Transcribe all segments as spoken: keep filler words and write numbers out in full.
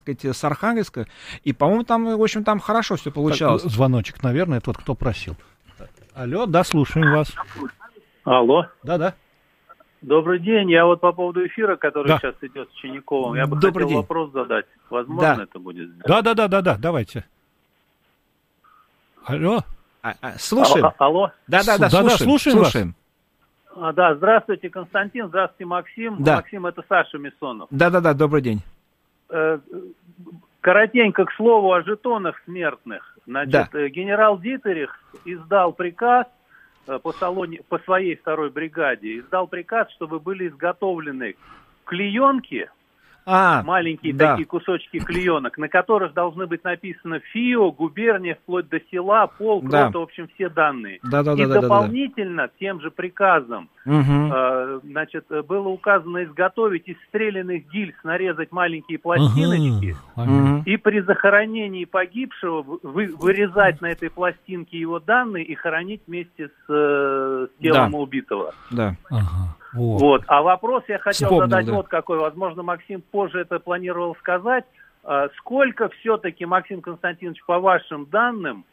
с Архангельска, и, по-моему, там, в общем, там хорошо все получалось. Так, звоночек, наверное, тот, кто просил. Алло, да, слушаем вас. Алло. Да-да. Добрый день. Я вот по поводу эфира, который да. сейчас идет с Чиняковым, я бы Добрый хотел день. вопрос задать. Возможно, да. это будет сделать? Да-да-да-да-да, давайте. Алло. А, а, слушаем. А, алло. Да-да-да, да, слушаем. да, слушаем, слушаем. А, да, здравствуйте, Константин, здравствуйте, Максим. Да. Максим, это Саша Миссонов. Да-да-да, добрый день. Э, коротенько к слову о жетонах смертных. Значит, Да. э, генерал Дитерих издал приказ э, по, салоне, по своей второй бригаде, издал приказ, чтобы были изготовлены клеенки, А, маленькие да. такие кусочки клеенок, на которых должны быть написано ФИО, губерния, вплоть до села, полк, Да. рота, в общем, все данные. Да, да, И да, да, да, дополнительно тем же приказом Угу. э, значит, было указано изготовить из стрелянных гильз, нарезать маленькие пластиночки, Ага. Угу. и при захоронении погибшего вы, вырезать на этой пластинке его данные и хоронить вместе с, э, с телом Да. убитого. Да. Ага. Вот. Вот. А вопрос я хотел Вспомнил, задать да. вот какой. Возможно, Максим позже это планировал сказать. А, сколько все-таки, Максим Константинович, по вашим данным,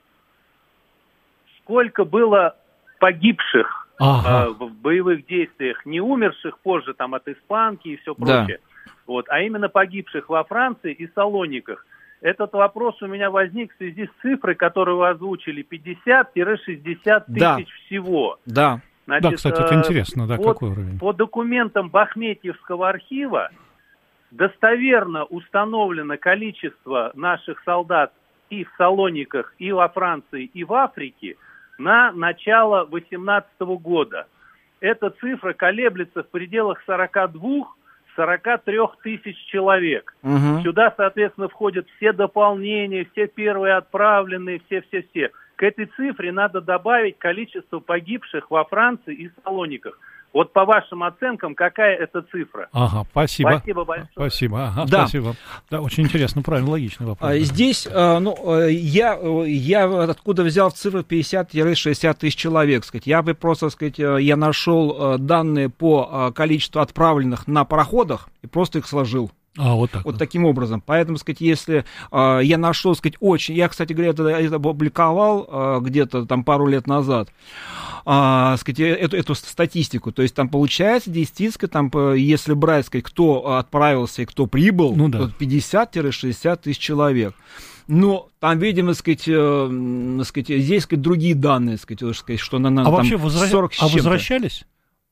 сколько было погибших Ага. а, в боевых действиях, не умерших позже там от испанки и все Да. прочее, вот, а именно погибших во Франции и Салониках? Этот вопрос у меня возник в связи с цифрой, которую вы озвучили, пятьдесят-шестьдесят Да. тысяч всего. Да. Да, Значит, кстати, это э, интересно, да, по, какой уровень. по документам Бахметьевского архива достоверно установлено количество наших солдат и в Салониках, и во Франции, и в Африке на начало две тысячи восемнадцатого года. Эта цифра колеблется в пределах сорок два - сорок три тысяч человек. Угу. Сюда, соответственно, входят все дополнения, все первые отправленные, все-все-все. К этой цифре надо добавить количество погибших во Франции и Салониках. Вот по вашим оценкам, какая это цифра? Ага, спасибо. Спасибо большое. Спасибо, ага, Да. спасибо. Да, очень интересно, правильно, логичный вопрос. А, да. Здесь, а, ну, а, я, а, я откуда взял цифру пятьдесят-шестьдесят тысяч человек, сказать, я бы просто, сказать, а, я нашел а, данные по а, количеству отправленных на пароходах и просто их сложил. А, вот так. Вот да. таким образом. Поэтому, сказать, если э, я нашел, сказать, очень... Я, кстати говоря, это, это опубликовал э, где-то там пару лет назад, э, сказать, эту, эту статистику. То есть там получается, действительно, там, если брать, сказать, кто отправился и кто прибыл, Ну, да. то пятьдесят-шестьдесят тысяч человек. Но там, видимо, сказать, э, сказать, здесь, сказать, другие данные, сказать, сказать, что на, на А там вообще возра... сорок с а чем-то. возвращались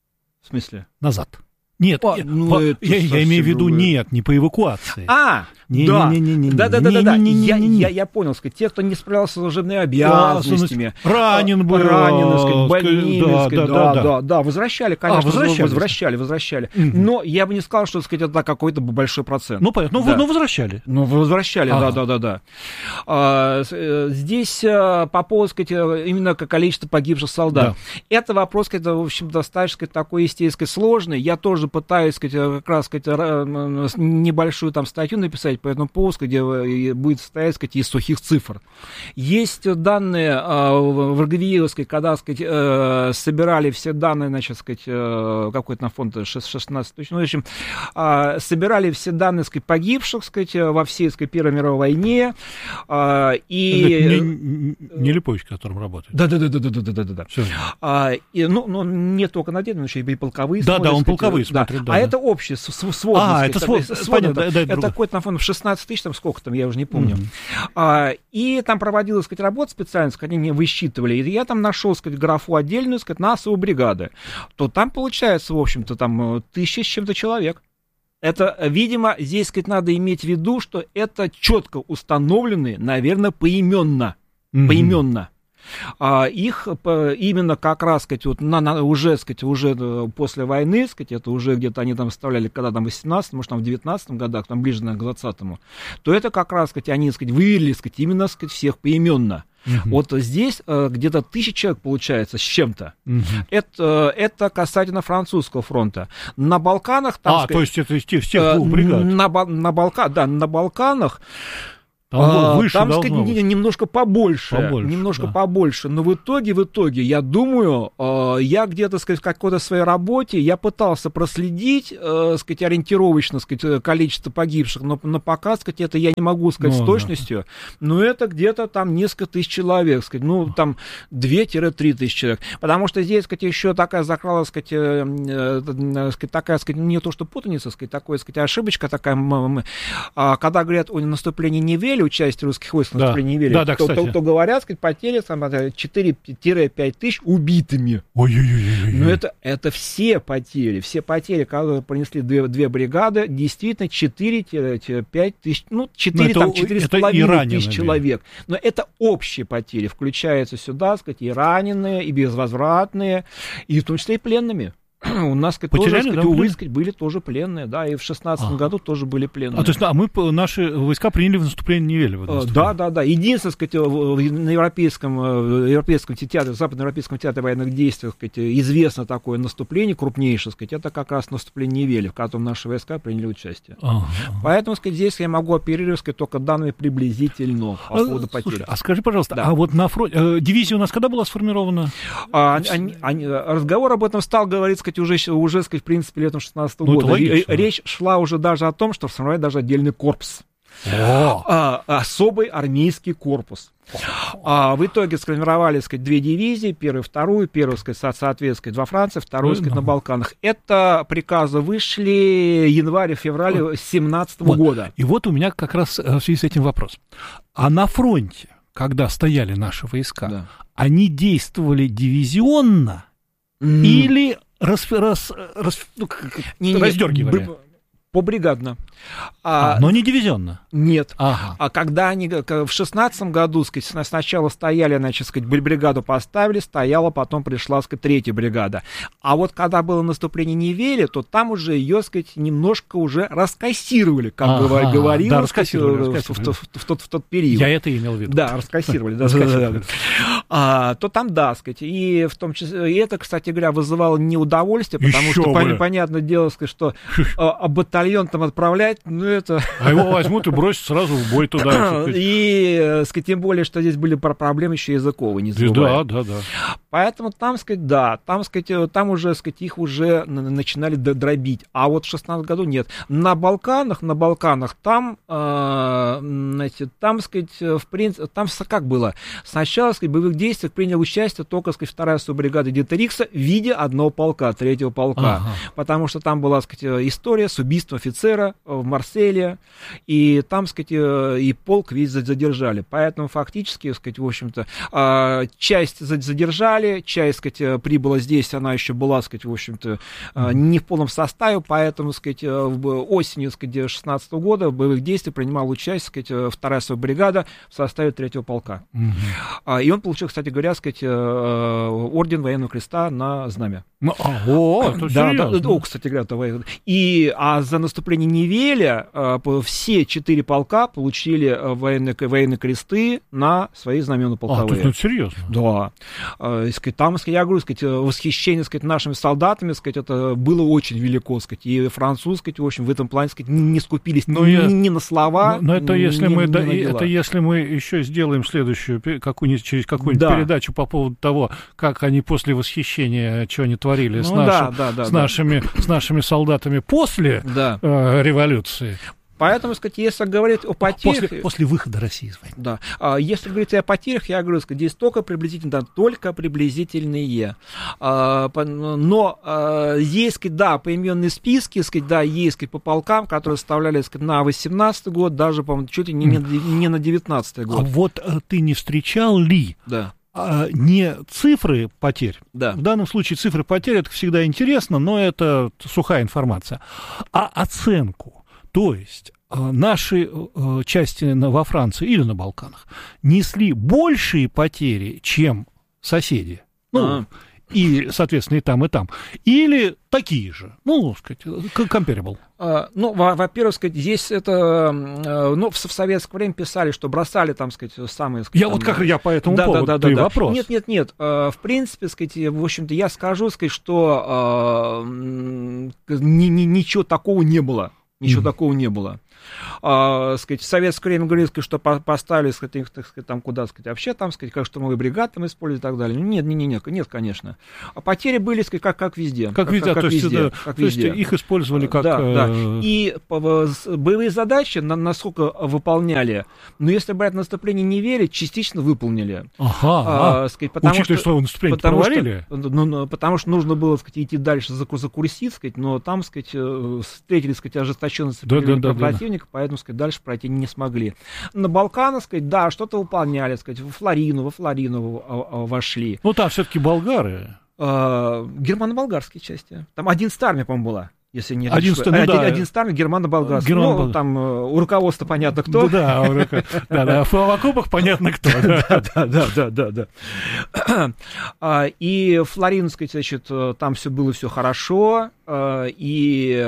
В смысле? назад? Нет, А, я, ну, во- это я, я совсем имею в виду другое. нет, не по эвакуации. А, Не, да, не, не, не, не, да, да, да, да, да. не, не, не, Я, не, не. я, я понял, сказать, те, кто не справился с служебными обязанностями, ранен был, ранены, сказать, сказать, больными, да, сказать, да, да, да, да, да, возвращали, конечно, А, возвращали. возвращали, возвращали. Мгм. Но я бы не сказал, что, сказать, это какой-то большой процент. Ну, понятно, ну, Да. вы- ну, возвращали. Ну, возвращали, Ага. да, да, да, да. А, с- э, здесь а, по поводу, сказать, э, именно количество погибших солдат. Это вопрос, сказать, в общем, достаточно, сказать, такой, естественно, сказать, сложный. Я тоже пытаюсь, сказать, как раз, сказать, ра- м, с- небольшую там статью написать по этому поводу, где э, будет состоять, сказать, из сухих цифр. Есть данные а, в в Аргавиевской, когда, сказать, э, собирали все данные, значит, сказать, э, какой-то на фонд шестнадцать тысяч, ну, в общем, а, собирали все данные, сказать, погибших, сказать, во всей, сказать, Первой мировой войне, а, и... Не, не, не Липович, которым работает. Да, да, да, да, да, да, да, да, да. Всё. А, и, ну, ну, не только на день, но еще и полковые. Да, смотрят, да, он сказать, полковые да. смотрит, да, А да. это общий, с- с- сводный. А, сказать, это такой, свод- сводный, понятно, это, да, это это другое. какой-то на фоне шестнадцать тысяч, там сколько там, я уже не помню. Мгм. А, и там проводилась, сказать, работа специально, сказать, они высчитывали, и я там нашел, сказать, графу отдельную, сказать, НАСА бригады, то там получается, в общем-то, там тысяча с чем-то человек. Это, видимо, здесь, сказать, надо иметь в виду, что это четко установленные, наверное, поименно. Мгм. Поименно. А, их по- именно как раз, сказать, вот на, на- уже, сказать, уже э, после войны, сказать, это уже где-то они там вставляли, когда там в восемнадцатом, может, там в девятнадцатом годах, там ближе, наверное, к двадцатому, то это как раз, сказать, они, сказать, выявили, сказать, именно, сказать, всех поименно. Мгм. Вот здесь э, где-то тысяча человек получается с чем-то. Мгм. Это, это касательно французского фронта. На Балканах... Там, А, сказать, то есть это из тех, из тех э, двух бригад. На, Ба- на Балка- да, на Балканах Там, а, выше там сказать, быть. немножко побольше, побольше немножко да. побольше, но в итоге, в итоге, я думаю, э, я где-то, сказать, в какой-то своей работе, я пытался проследить, э, сказать, ориентировочно, сказать, количество погибших, но, но пока, сказать, это я не могу сказать ну, с точностью, да. но это где-то там несколько тысяч человек, сказать, ну, там две-три тысячи человек, потому что здесь, сказать, еще такая закралась, сказать, э, э, сказать, такая, сказать, не то, что путаница, сказать, такая, сказать, ошибочка такая, когда говорят о наступлении Невеля, участие русских войск в наступлении Невеля, да, да, то, то, то говорят, сказать, потери четыре-пять тысяч убитыми. Ой-ой-ой. Но это, это все потери, все потери, которые принесли две, две бригады, действительно четыре-пять тысяч, ну, четыре, там, четыре с половиной тысяч человек. Но это общие потери, включаются сюда, сказать, и раненые, и безвозвратные, и в том числе и пленными. У нас, сказать, тоже, сказать, да, увы, сказать, были тоже пленные, да, и в шестнадцатом а. году тоже были пленные. А, то есть, а мы, наши войска приняли в наступление Невеля? Да, да, да. Единственное, сказать, на Европейском, Европейском театре, Западноевропейском театре военных действий, сказать, известно такое наступление, крупнейшее, сказать, это как раз наступление Невеля, в котором наши войска приняли участие. А. Поэтому, сказать, здесь я могу оперировать, сказать, только данными приблизительно по поводу потерь. Слушай, а скажи, пожалуйста, да. а вот на фронте, э, дивизия у нас когда была сформирована? А, они, они, разговор об этом стал говорить, сказать, уже, уже, сказать, в принципе, летом шестнадцатого ну, года. Речь шла уже даже о том, что сформировать даже отдельный корпус. А, особый армейский корпус. А, в итоге сформировали, сказать, две дивизии, первую, вторую, первую, сказать, соответственно, во Франции, вторую, сказать, на Балканах. Это приказы вышли января-февраля семнадцатого вот. года. И вот у меня как раз в связи с этим вопрос. А на фронте, когда стояли наши войска, да. они действовали дивизионно mm. или Рас, рас, рас, ну, не, не, раздергивали? Побригадно. А, а, но не дивизионно? Нет. Ага. А когда они в шестнадцатом году, сказать, сначала стояли, значит, сказать, бригаду поставили, стояла, потом пришла, сказать, третья бригада. А вот когда было наступление Невеля, то там уже ее, сказать, немножко уже раскассировали, как ага. говорилось, да, раскассировали, в, в, в, в, тот, в тот период. Я это имел в виду. Да, раскассировали. Да, раскассировали. А, то там, да, сказать, и в том числе, и это, кстати говоря, вызывало неудовольствие, потому Еще что, бы. понятное дело, сказать, что а, батальон там отправлять, ну это... А его возьмут и бросят сразу в бой туда. И, сказать, тем более, что здесь были проблемы еще языковые, не забываем. Да, да, да. Поэтому там, сказать, да, там, сказать, там уже, сказать, их уже начинали дробить, а вот в шестнадцатом году нет. На Балканах, на Балканах, там, э, значит, там, сказать, в принципе, там как было? Сначала, сказать, в боевых действиях принял участие только, сказать, вторая суббригада Дитерикса в виде одного полка, третьего полка, ага. потому что там была, сказать, история с убийством офицера в Марселе, и там, сказать, и полк весь задержали. Поэтому фактически, сказать, в общем-то, часть задержали, часть, сказать, прибыла здесь, она еще была, сказать, в общем-то, не в полном составе, поэтому, сказать, осенью, сказать, шестнадцатого года в боевых действиях принимала участие, сказать, вторая бригада в составе третьего полка. Угу. И он получил, кстати говоря, сказать, орден военного креста на знамя. Ну, о, это да, да, да, кстати говоря, это... и а за наступление Невеля все четыре полка получили военные, военные кресты на свои знамена полковые. А, то есть, ну, серьезно? Да. Там, я говорю, сказать, восхищение, сказать, нашими солдатами, сказать, это было очень велико, сказать, и французы, сказать, в общем, в этом плане, сказать, не скупились ни, я... ни на слова, но, но это, если ни, мы, ни да, на дела. Это если мы еще сделаем следующую, какую-нибудь, через какую-нибудь да. передачу по поводу того, как они после восхищения, что они творили ну, с, нашим, да, да, да, с, да. Нашими, с нашими солдатами после да. э, революции. Поэтому, сказать, если говорить о потерях... После, после выхода России из войны. Да. А, если говорить о потерях, я говорю, сказать, здесь только приблизительно, да, только приблизительные. А, но а, есть, да, поименные списки, сказать, да, есть по полкам, которые составляли, сказать, на восемнадцатый год, даже, по-моему, чуть ли не, не, не на девятнадцатый год. А вот ты не встречал ли... Да. Не цифры потерь, да. в данном случае цифры потерь, это всегда интересно, но это сухая информация, а оценку, то есть наши части во Франции или на Балканах несли большие потери, чем соседи, ну, а. и, соответственно, и там, и там, или такие же, ну, сказать, comparable. Uh, ну, во- во-первых, сказать, здесь это, uh, ну, в, в советское время писали, что бросали там, сказать, самые... Сказать, я там, вот как я по этому да, поводу, да, да, ты да, вопрос. Нет, нет, нет, uh, в принципе, сказать, в общем-то, я скажу, сказать, что uh, ни- ни- ничего такого не было. Ничего mm. такого не было. А, сказать, в советское время говорили, сказать, что по- поставили, сказать, их, так сказать, там куда, сказать, вообще там, сказать, как штурмовые бригады там использовали и так далее. Нет, нет, нет, нет, нет, конечно. А потери были, сказать, как, как везде. Как везде, как, то, как есть, везде, да, как то есть везде. их использовали как... Да, э... да. И боевые задачи, на, насколько выполняли, но если брать наступление не верить, частично выполнили. Ага, а, сказать, потому учитывая, что, что наступление потому провалили? Что, ну, потому что нужно было, сказать, идти дальше за, за Курсит, сказать, но там, сказать, встретили, сказать, ожесточенное сопротивление да, да, да, противника, да. Поэтому, сказать, дальше пройти не смогли. На Балканах, сказать, да, что-то выполняли, сказать, во Флорину, во Флорину вошли. Ну, там все-таки болгары. А, германо-болгарские части. Там одиннадцатая армия, по-моему, была. Если не один, один, ну, да. один армия германо-болгарская. Германо- ну, там у руководства понятно кто. Да, да, да, да, в окопах понятно кто. Да, да, да, да, да. И Флорин, сказать, значит, там все было все хорошо. И,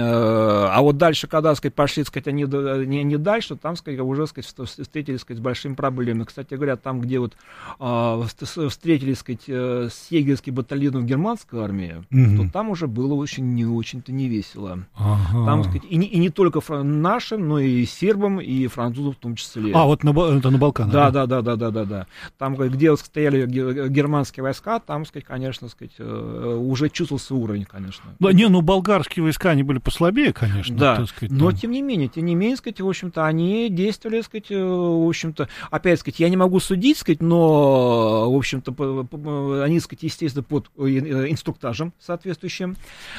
а вот дальше, когда, сказать, пошли, сказать, они не, не дальше, там, сказать, уже, сказать, встретились, сказать, с большими проблемами. Кстати говоря, там, где вот встретились, сказать, с егерским батальоном германской армии, угу. то там уже было очень не очень-то не весело. Ага. Там, сказать, и не, и не только нашим, но и сербам, и французам в том числе. А, вот на, это на Балканах. Да, да, да, да, да, да, да. Там, где вот стояли германские войска, там, сказать, конечно, сказать, уже чувствовался уровень, конечно. Да, не, ну болгарские войска, они были послабее, конечно. Да, так сказать, но там. тем не менее, тем не менее, сказать, в общем-то, они действовали, сказать, в общем-то, опять, сказать, я не могу судить, сказать, но, в общем-то, они, сказать, естественно, под инструктажем соответствующим,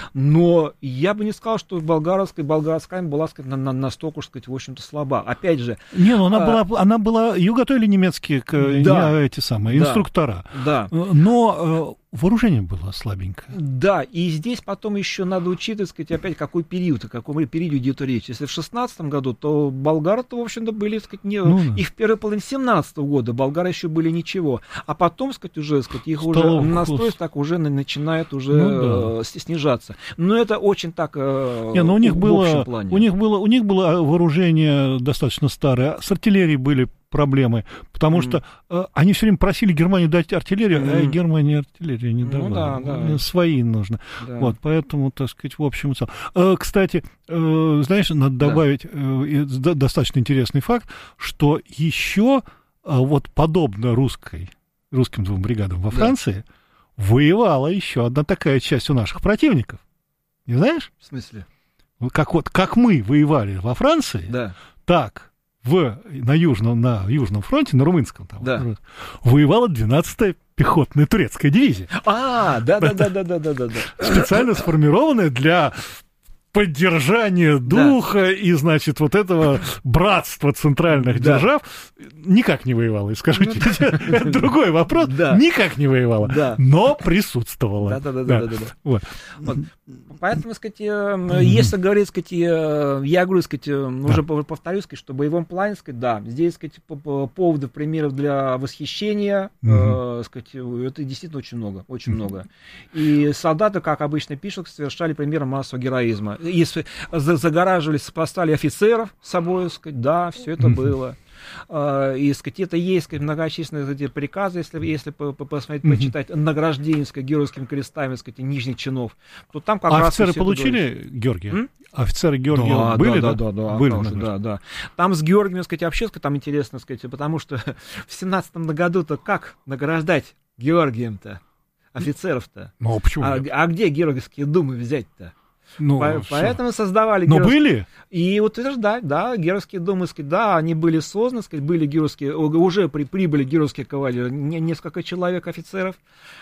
но я бы не сказал, что болгарская, болгарская была, сказать, на, на, настолько, сказать, в общем-то, слаба. Опять же... Не, ну она, а... была, она была... Ее готовили немецкие, да, не, эти самые, да, инструктора. Да. Но... Вооружение было слабенькое. Да, и здесь потом еще надо учитывать, сказать, опять, какой период, о каком периоде идет речь. Если в шестнадцатом году, то болгары-то, в общем-то, были, сказать, не... ну, да. И в первой половине семнадцатого года болгары еще были ничего. А потом, сказать, уже, сказать, их Столов, уже настрой так уже начинает уже ну, да. снижаться. Но это очень так не, ну, у них в было, общем плане. У них было, у них было вооружение достаточно старое. С артиллерией были проблемы, потому mm. что э, они все время просили Германию дать артиллерию, mm. а Германия артиллерию не давала. Ну, да, да. Свои нужно. Да. Вот, поэтому, так сказать, в общем... Э, кстати, э, знаешь, надо добавить э, достаточно интересный факт, что еще э, вот подобно русской, русским двум бригадам во Франции да. воевала еще одна такая часть у наших противников. Не знаешь? В смысле? Как, вот, как мы воевали во Франции, да. так... В, на, южном, на Южном фронте, на румынском там, да. воевала двенадцатая пехотная турецкая дивизия. А, да-да-да-да-да-да. Специально сформированная для поддержания духа да. и, значит, вот этого братства центральных да. держав никак не воевала. И скажите, ну, это другой вопрос. Да. Никак не воевала, да. но присутствовала. Да-да-да. Вот. Вот. Поэтому, сказать, если говорить, сказать, я говорю, сказать, уже да. повторюсь, сказать, что в боевом плане, сказать, да, здесь, сказать, поводов, примеров для восхищения, угу. сказать, это действительно очень много, очень угу. много. И солдаты, как обычно пишут, совершали примеры массового героизма. Если загораживали, поставили офицеров с собой, сказать, да, все это было. И, сказать, это есть, сказать, многочисленные эти приказы, если, если посмотреть, mm-hmm. почитать награждение, сказать, георгиевскими крестами, сказать, нижних чинов, то там как а раз... офицеры получили Георгия? М? Офицеры Георгия да, были, да? Да, да, да, были, да, да, да. Там с Георгием, сказать, вообще, сказать, там интересно, сказать, потому что в семнадцатом году-то как награждать Георгием-то, офицеров-то? Ну, а почему? А, а где георгиевские думы взять-то? Ну, По- поэтому создавали... Но герои... были? И вот это же, да, да, героические думы, сказать, да, они были созданы, сказать, были героические, уже при, прибыли героические кавалеры, не, несколько человек, офицеров,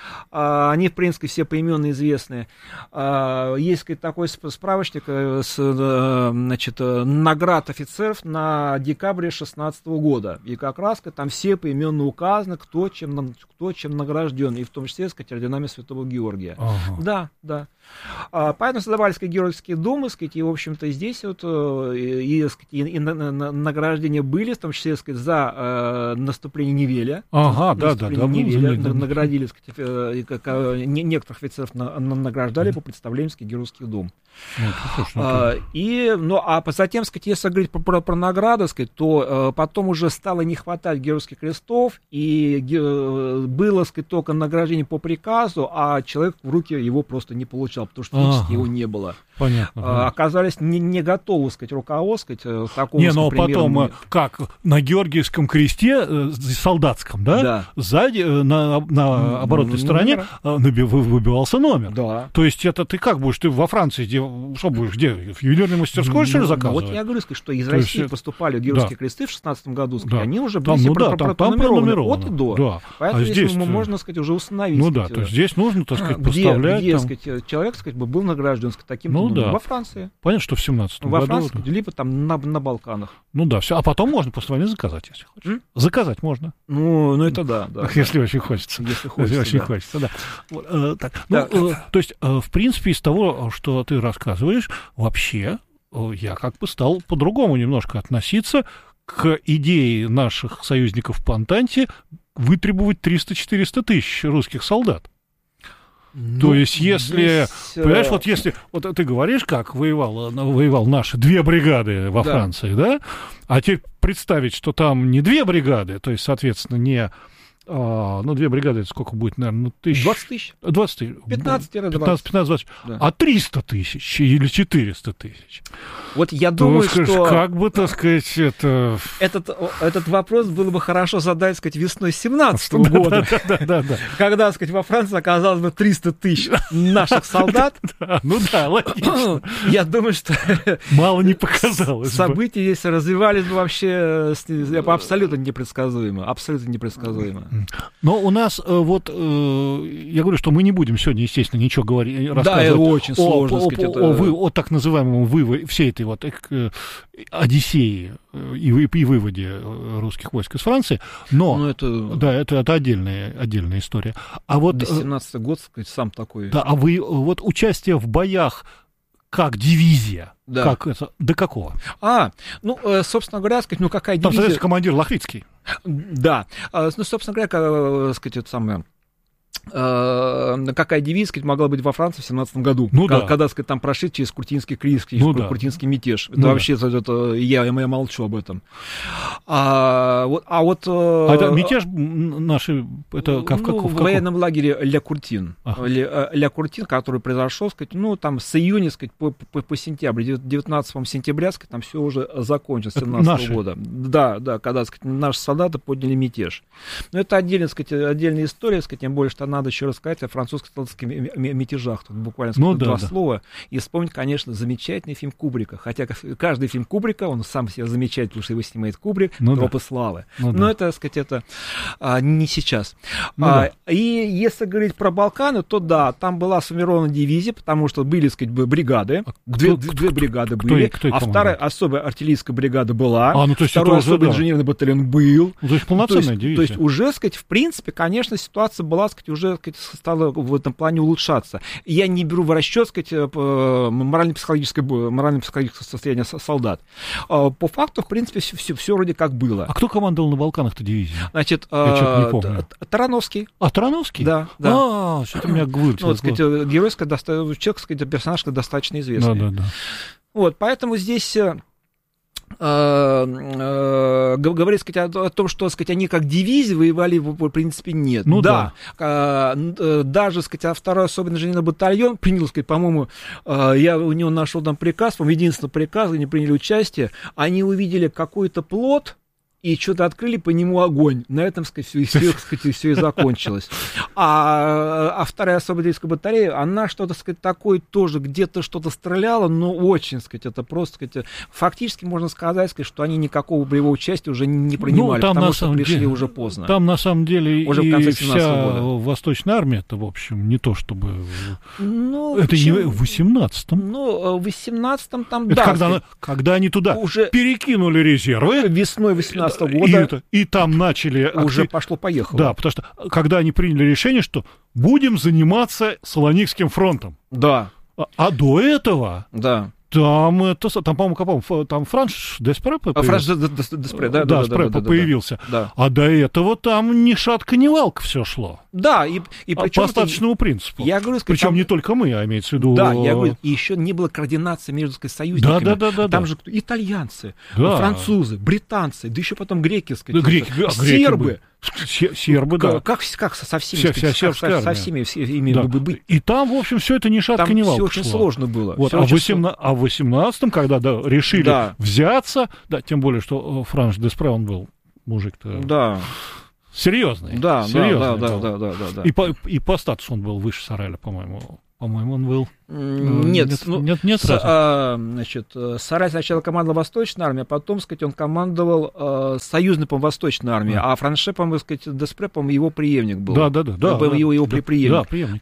а, они, в принципе, все поименно известные. А, есть, сказать, такой справочник с, значит, наград офицеров на декабре шестнадцатого года, и как раз, сказать, там все поименно указаны, кто чем, кто чем награжден, и в том числе, сказать, орденами Святого Георгия. Ага. Да, да. А, поэтому создавались, сказать, героические думы, сказать, и, в общем-то, здесь вот и, и, сказать, и, и на, на, награждения были, в том числе, сказать, за э, наступление Невеля. Ага, да, да, да. Невеля, да, наградили, сказать, э, как, э, некоторых офицеров на, на, награждали по представлениям, сказать, героических дум. Ну, слушай, ну, а, и, ну, а затем, сказать, если говорить про, про, про награды, сказать, то э, потом уже стало не хватать героических крестов, и э, было, сказать, только награждение по приказу, а человек в руки его просто не получал, потому что физически ага. его не было. было. Понятно. А, оказались не, не готовы, сказать, руководствовать такому. Не, но потом, как на Георгиевском кресте, солдатском, да, да. сзади, на, на оборотной стороне выбивался номер. Да. То есть это ты как будешь, ты во Франции, где, что будешь, где, в ювелирной мастерской, ну, что ли, заказывать? Вот я говорю, сказать, что из России есть... поступали Георгиевские да. кресты в шестнадцатом году, сказать, да. они уже там, были ну, да, там, там пронумерованы от и до. Да. Поэтому а здесь здесь можно, сказать, уже установить. Ну сказать, да, то есть здесь нужно, так сказать, где, поставлять. Где, там... сказать, человек, сказать, был награжден сказать, таким ну, номером. Да. Во Франции. Понятно, что в семнадцатом Во году. Франции, да. либо там на, на Балканах. Ну да, все. А потом можно после войны заказать, если хочешь. М? Заказать можно. Ну, ну это да. да если да. очень хочется. Если хочется, Если очень да. хочется, да. Вот, э, так. Ну, да. э, то есть, э, в принципе, из того, что ты рассказываешь, вообще э, я как бы стал по-другому немножко относиться к идее наших союзников по Антанте вытребовать триста-четыреста тысяч русских солдат. Ну, то есть, если, здесь... понимаешь, вот если, вот ты говоришь, как воевал, воевал наши две бригады во да. Франции, да, а теперь представить, что там не две бригады, то есть, соответственно, не, а, ну, две бригады, это сколько будет, наверное, ну, тысяч... двадцать тысяч. двадцать тысяч. пятнадцать-двадцать. Да. А триста тысяч или четыреста тысяч. Вот я думаю, то, скажешь, что... Как бы, так сказать, это... Этот, этот вопрос было бы хорошо задать, так сказать, весной семнадцатого года. Да-да-да. Когда, так сказать, во Франции оказалось бы триста тысяч наших солдат. Ну да, логично. Я думаю, что... Мало не показалось. События здесь развивались бы вообще абсолютно непредсказуемо. Абсолютно непредсказуемо. Но у нас вот... Я говорю, что мы не будем сегодня, естественно, ничего говорить, рассказывать. Да, это очень сложно, сказать. О так называемом выводе, всей этой вот Одиссеи и, и выводе русских войск из Франции, но ну, это... да, это, это отдельная, отдельная история. А вот семнадцатый год, сказать, сам такой. Да, а вы вот участие в боях как дивизия, да. как это, до какого? А, ну, собственно говоря, сказать, ну какая Там, дивизия? Там, командир Лохвицкий. Да, ну, собственно говоря, как, сказать, это самое... какая дивизия, сказать, могла быть во Франции в семнадцатом году, ну, когда, да. когда, сказать, там прошли через Куртинский кризис, через ну, Куртинский да. мятеж. Это ну, вообще, да. это, я, я молчу об этом. А вот... А, вот, а это мятеж наши... Это как, ну, как, в военном лагере Ля Куртин. Ага. Ля, Ля Куртин, который произошел, сказать, ну, там, с июня, сказать, по, по, по сентябрь, девятнадцатого сентября, сказать, там все уже закончилось, семнадцатого года. Да, да, когда, сказать, наши солдаты подняли мятеж. Но это отдельная, сказать, отдельная история, сказать, тем более, что надо еще рассказать о французско-солдатских мятежах. Тут буквально ну, два да, слова. Да. И вспомнить, конечно, замечательный фильм Кубрика. Хотя каждый фильм Кубрика, он сам себя замечательный, потому что его снимает Кубрик, ну, «Тропы да. славы». Ну, Но да. это, так сказать, это а, не сейчас. Ну, а, да. И если говорить про Балканы, то да, там была сформирована дивизия, потому что были, так сказать, бригады. А две, кто, две кто, бригады кто, были. кто, кто а вторая особая артиллерийская бригада была. А, ну, то есть второй уже, особый да. инженерный батальон был. Ну, то есть полноценная то есть, дивизия. То есть уже, так сказать, в принципе, конечно, ситуация была, так сказать, уже, так сказать, стала в этом плане улучшаться. Я не беру в расчет, сказать, морально-психологическое, морально-психологическое состояние солдат. По факту, в принципе, все, все, все вроде как было. А кто командовал на Балканах-то дивизией? Значит, я что-то не помню. Тарановский. А, Тарановский? Да, да. А, что-то меня вылетело. Ну, вот, сказать, геройская, человек, сказать, персонаж достаточно известный. Да, да, да. Вот, поэтому здесь... говорить, сказать, о, о том, что, сказать, они как дивизии воевали, в принципе, нет. Ну, да. да. Даже, сказать, второй особый инженерный батальон принял, сказать, по-моему, я у него нашел там приказ, по-моему, единственный приказ, они приняли участие, они увидели какой-то плот, и что-то открыли по нему огонь. На этом, сказать, все, все, сказать, все и закончилось. А, а вторая особая артиллерийская батарея, она что-то, сказать, такое тоже где-то что-то стреляла, но очень, сказать, это просто, сказать, фактически можно сказать, сказать, что они никакого боевого участия уже не принимали, ну, потому что пришли деле, уже поздно. Там, на самом деле, уже и в конце вся года. Восточная армия, это, в общем, не то чтобы... Ну, это чем... не в восемнадцатом. Ну, в восемнадцатом там, это да. когда, сказать, когда они туда уже... перекинули резервы. Весной восемнадцатого года. И, это, и там начали... Уже актив... пошло-поехало. Да, потому что когда они приняли решение, что будем заниматься Солоникским фронтом. Да. А, а до этого... Да. Там, это, там, по-моему, по-моему, там Франш Деспре появился. А, Франш Деспре, да, да, да, да, да, появился. Да. А до этого там ни шатка, ни валка все шло. Да, и, и причем... По остаточному принципу. Я говорю, сказать, причем там... не только мы, а имеется в виду... Да, я говорю, и еще не было координации между, сказать, союзниками. Да, да, да, да, там да. же итальянцы, да. французы, британцы, да еще потом греки, сказать, да, греки, сербы. Сербы, да. Как, как со всеми, вся, вся как, со, со всеми ими да. бы быть. И там, в общем, все это ни шатка, там ни валка все очень шло. сложно было. Вот. А, восемна... а в восемнадцатом, когда да, решили да. взяться, да, тем более, что Франш Деспре, он был мужик-то да. серьезный. Да, серьезный да, да, да, да, да, да. И, по, и по статусу он был выше Сареля, по-моему. По-моему, он был... Нет, нет, ну, нет, нет с, а, значит, Сарай сначала командовал Восточной армией, а потом, сказать, он командовал а, союзной, по-моему, Восточной армией, да. а Франше, по-моему, сказать, Деспре, по-моему, его преемник был. Да, да, да. да, был да его, его да, преемник. Да, преемник.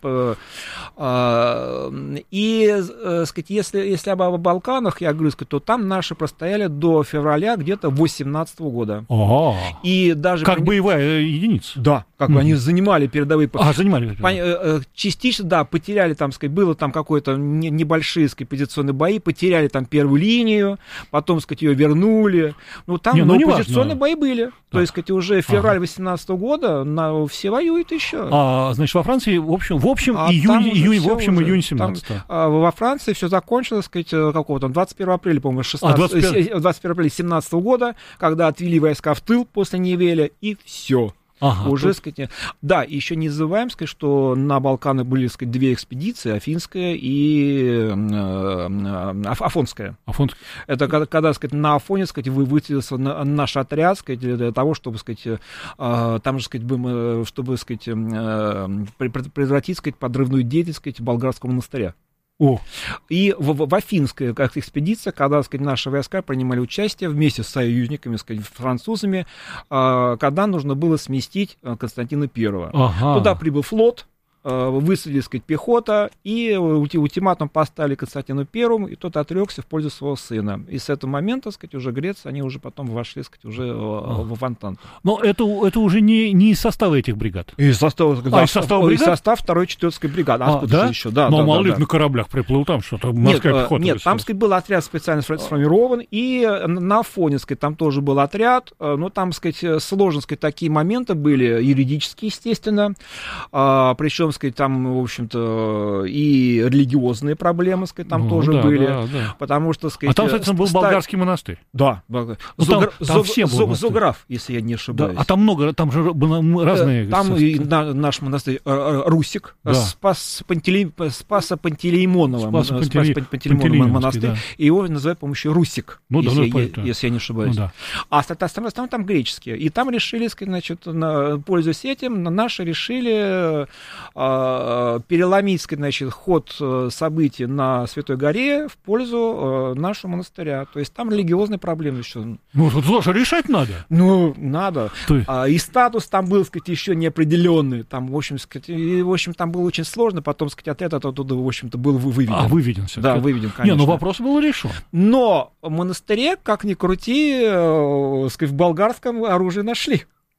А, и, сказать, если, если об Балканах, я говорю, сказать, то там наши простояли до февраля где-то восемнадцатого года. Ага. И даже как при... боевая единица. Да, как бы mm-hmm. они занимали передовые... А, занимали. Частично, да, потеряли там, сказать, было там какое-то небольшие, сказать, позиционные бои, потеряли там первую линию, потом, сказать, ее вернули. Ну, там, не, ну, но позиционные бои были. Да. То есть, сказать, уже февраль ага. восемнадцатого года на, все воюют еще. А, значит, во Франции, в общем, в общем, а июнь, июнь, в общем, июнь семнадцатого. Там, а, во Франции все закончилось, сказать, какого там, двадцать первого апреля, по-моему, шестнадцатого, а, двадцать первого апреля семнадцатого года, когда отвели войска в тыл после Невеля, и все. Ага, уже, тут... сказать, да, еще не забываем, сказать, что на Балканы были, сказать, две экспедиции, Афинская и э, Афонская. Афонская. Это когда, когда, сказать, на Афоне, сказать, вы выделился на, наш отряд, сказать, для того, чтобы, сказать, э, там же, сказать, мы, чтобы, сказать, э, предотвратить, сказать, подрывную деятельность, сказать, болгарского монастыря. О. И в, в Афинской как экспедиция, когда, сказать, наши войска принимали участие вместе с союзниками, сказать, французами, э, когда нужно было сместить Константина Первого. Ага. Туда прибыл флот, э, высадили, сказать, пехота, и ультиматум поставили Константину Первому, и тот отрекся в пользу своего сына. И с этого момента, сказать, уже грецы, они уже потом вошли, сказать, уже ага. в Антанту. Но это, это уже не, не из состава этих бригад. Из состава, а, да, из состава бригад? Из состава второй четвёртой бригады. А, а да? еще? Да, но да, мало да, ли да. на кораблях приплыл, там что-то морская нет, пехота. Нет, там, сказать, был отряд специально сформирован, и на Афоне, сказать, там тоже был отряд, но там, сказать, сложно, сказать, такие моменты были, юридические, естественно, причем, сказать, там, в общем-то, и религиозные проблемы, сказать, там ну, тоже да, были, да, да. потому что, сказать... А там, кстати, был ста... болгарский монастырь. Да, ну, Зогр... там, там все Зог... Зограф, если я не ошибаюсь. Да, а там много, там же разные... Там и на, наш монастырь Русик, да. Спас Пантелей... Спаса Пантелеймонова, Спас Пантелей... Спас Пантелеймонова монастырь, да. и его называют, по-моему, еще Русик, ну, если, да, я, ну, если я не ошибаюсь. Ну, да. А остальные там, там греческие. И там решили, значит, на, пользуясь этим, наши решили э, переломить, значит, ход событий на Святой горе в пользу э, нашего монастыря. То есть там религиозные проблемы еще. Ну, тут тоже решать надо. Ну, надо. Ты... А, и статус там был, сказать, еще неопределенный. Там, в общем, сказать, и, в общем, там было очень сложно. Потом, сказать, отряд оттуда, в общем-то, был выведен. А, выведен все. Да, выведен, конечно. Не, ну вопрос был решен. Но в монастыре, как ни крути, э, сказать, в болгарском оружие нашли.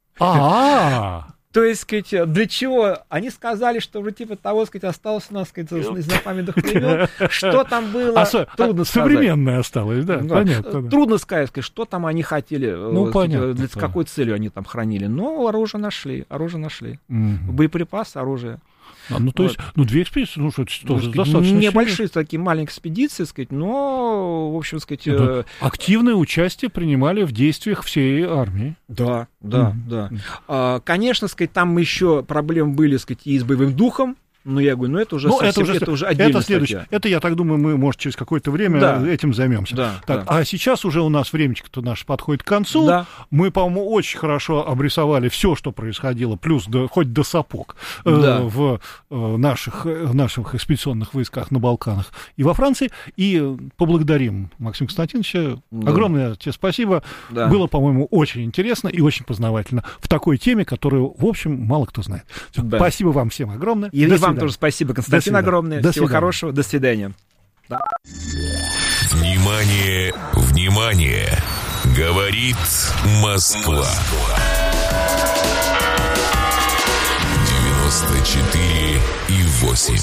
А-а-а. То есть, сказать, для чего? Они сказали, что уже типа того, сказать, осталось у нас, сказать, из запамятных времен. Что там было, а, трудно а, сказать. Современное осталось, да, да. Понятно. Да. Трудно сказать, что там они хотели, ну, сказать, понятно, для, с какой целью они там хранили. Но оружие нашли, оружие нашли. Угу. Боеприпасы, оружие. А, ну, то вот. есть, ну, две экспедиции, ну, что это тоже достаточно. Небольшие такие маленькие экспедиции, сказать, но, в общем, сказать... Э... Активное участие принимали в действиях всей армии. Да, да, mm-hmm. да. А, конечно, сказать, там еще проблемы были, сказать, и с боевым духом. Ну, я говорю, ну это уже, ну, совсем, это уже, это уже отдельная это следующее. статья. Это, я так думаю, мы, может, через какое-то время да. этим займемся. Да, так, да. А сейчас уже у нас времечко-то наше подходит к концу. Да. Мы, по-моему, очень хорошо обрисовали все, что происходило, плюс до, хоть до сапог да. э, в э, наших, в наших экспедиционных войсках на Балканах и во Франции. И поблагодарим Максима Константиновича. Да. Огромное тебе спасибо. Да. Было, по-моему, очень интересно и очень познавательно в такой теме, которую, в общем, мало кто знает. Да. Спасибо вам всем огромное. И вам свидания. Тоже спасибо, Константин. Константин, огромное. До Всего свидания. Хорошего. До свидания. Да. Внимание, внимание. Говорит Москва. девяносто четыре и восемь.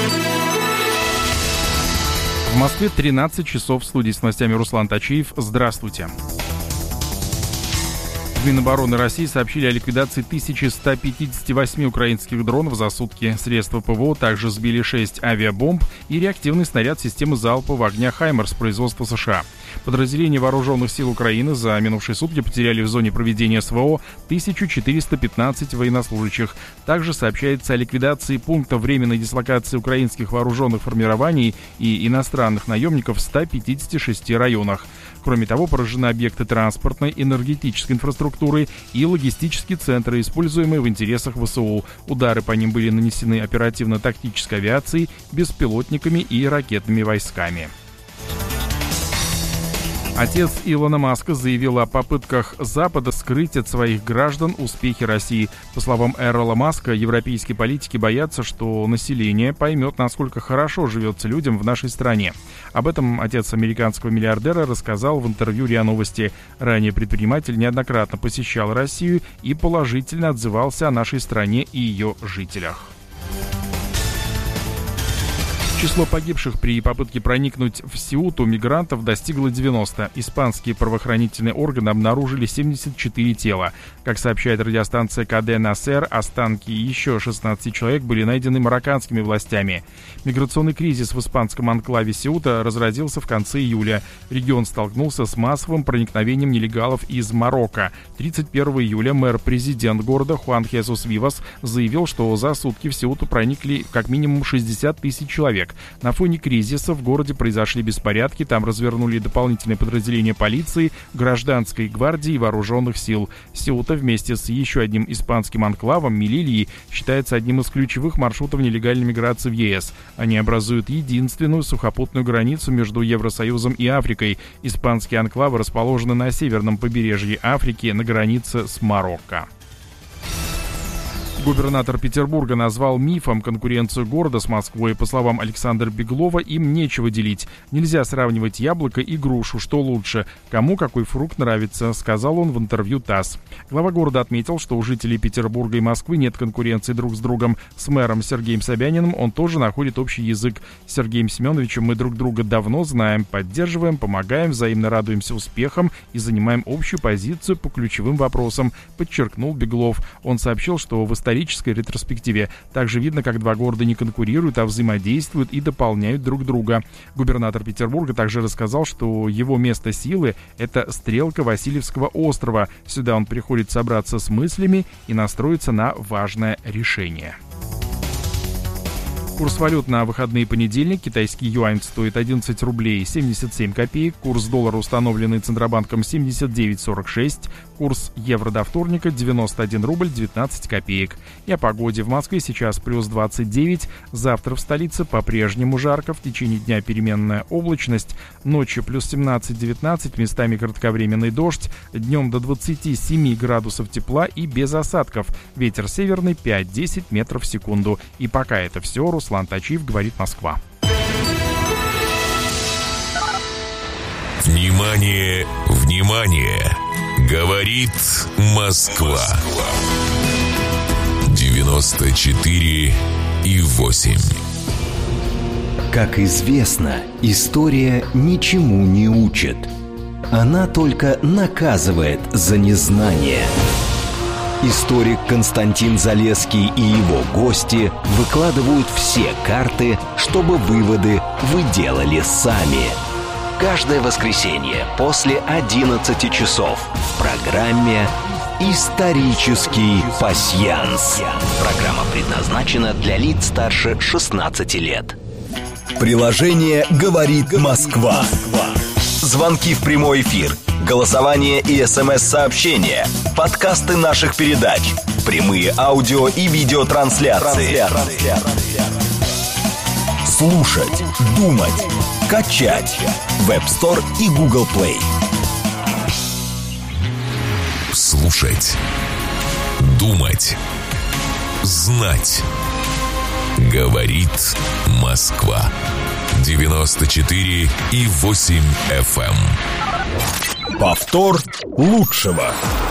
В Москве тринадцать часов. В студии с новостями Руслан Тачиев. Здравствуйте. В Минобороны России сообщили о ликвидации тысячи сто пятьдесят восемь украинских дронов за сутки. Средства ПВО также сбили шесть авиабомб и реактивный снаряд системы залпового огня «Хаймерс» производства США. Подразделения вооруженных сил Украины за минувшие сутки потеряли в зоне проведения СВО тысячу четыреста пятнадцать военнослужащих. Также сообщается о ликвидации пункта временной дислокации украинских вооруженных формирований и иностранных наемников в ста пятидесяти шести районах. Кроме того, поражены объекты транспортной, энергетической инфраструктуры и логистические центры, используемые в интересах ВСУ. Удары по ним были нанесены оперативно-тактической авиацией, беспилотниками и ракетными войсками. Отец Илона Маска заявил о попытках Запада скрыть от своих граждан успехи России. По словам Эрла Маска, европейские политики боятся, что население поймет, насколько хорошо живется людям в нашей стране. Об этом отец американского миллиардера рассказал в интервью РИА Новости. Ранее предприниматель неоднократно посещал Россию и положительно отзывался о нашей стране и ее жителях. Число погибших при попытке проникнуть в Сеуту мигрантов достигло девяноста. Испанские правоохранительные органы обнаружили семьдесят четыре тела. Как сообщает радиостанция Кадена Сер, останки еще шестнадцати человек были найдены марокканскими властями. Миграционный кризис в испанском анклаве Сеута разразился в конце июля. Регион столкнулся с массовым проникновением нелегалов из Марокко. тридцать первого июля мэр-президент города Хуан Хесус Вивас заявил, что за сутки в Сеуту проникли как минимум шестьдесят тысяч человек. На фоне кризиса в городе произошли беспорядки, там развернули дополнительные подразделения полиции, гражданской гвардии и вооруженных сил. Сеута вместе с еще одним испанским анклавом Мелильей считается одним из ключевых маршрутов нелегальной миграции в ЕС. Они образуют единственную сухопутную границу между Евросоюзом и Африкой. Испанские анклавы расположены на северном побережье Африки на границе с Марокко. Губернатор Петербурга назвал мифом конкуренцию города с Москвой. По словам Александра Беглова, им нечего делить. Нельзя сравнивать яблоко и грушу, что лучше. Кому какой фрукт нравится, сказал он в интервью ТАСС. Глава города отметил, что у жителей Петербурга и Москвы нет конкуренции друг с другом. С мэром Сергеем Собяниным он тоже находит общий язык. С Сергеем Семеновичем мы друг друга давно знаем, поддерживаем, помогаем, взаимно радуемся успехам и занимаем общую позицию по ключевым вопросам, подчеркнул Беглов. Он сообщил, что в исторической ретроспективе также видно, как два города не конкурируют, а взаимодействуют и дополняют друг друга. Губернатор Петербурга также рассказал, что его место силы – это стрелка Васильевского острова. Сюда он приходит собраться с мыслями и настроиться на важное решение. Курс валют на выходные понедельник. Китайский юань стоит одиннадцать рублей семьдесят семь копеек. Курс доллара, установленный Центробанком, семьдесят девять сорок шесть. Курс евро до вторника девяносто один рубль девятнадцать копеек. И о погоде. В Москве сейчас плюс двадцать девять. Завтра в столице по-прежнему жарко. В течение дня переменная облачность. Ночью плюс семнадцать девятнадцать. Местами кратковременный дождь. Днем до двадцати семи градусов тепла и без осадков. Ветер северный пять-десять метров в секунду. И пока это все. Руслан Тачиев, говорит Москва. Внимание, внимание! Говорит Москва. девяносто четыре и восемь. Как известно, история ничему не учит. Она только наказывает за незнание. Историк Константин Залесский и его гости выкладывают все карты, чтобы выводы вы делали сами. Каждое воскресенье после одиннадцати часов в программе «Исторический пасьянс». Программа предназначена для лиц старше шестнадцати лет. Приложение «Говорит Москва». Звонки в прямой эфир, голосование и смс-сообщения, подкасты наших передач, прямые аудио и видеотрансляции. Слушать, думать, качать. Web Store и Google Play. Слушать, думать, знать. Говорит Москва. девяносто четыре и восемь эф эм. Повтор лучшего.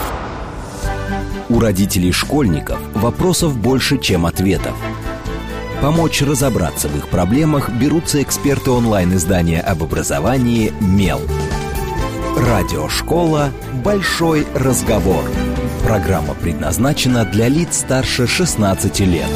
У родителей школьников вопросов больше, чем ответов. Помочь разобраться в их проблемах берутся эксперты онлайн-издания об образовании «Мел». Радиошкола «Большой разговор». Программа предназначена для лиц старше шестнадцати лет.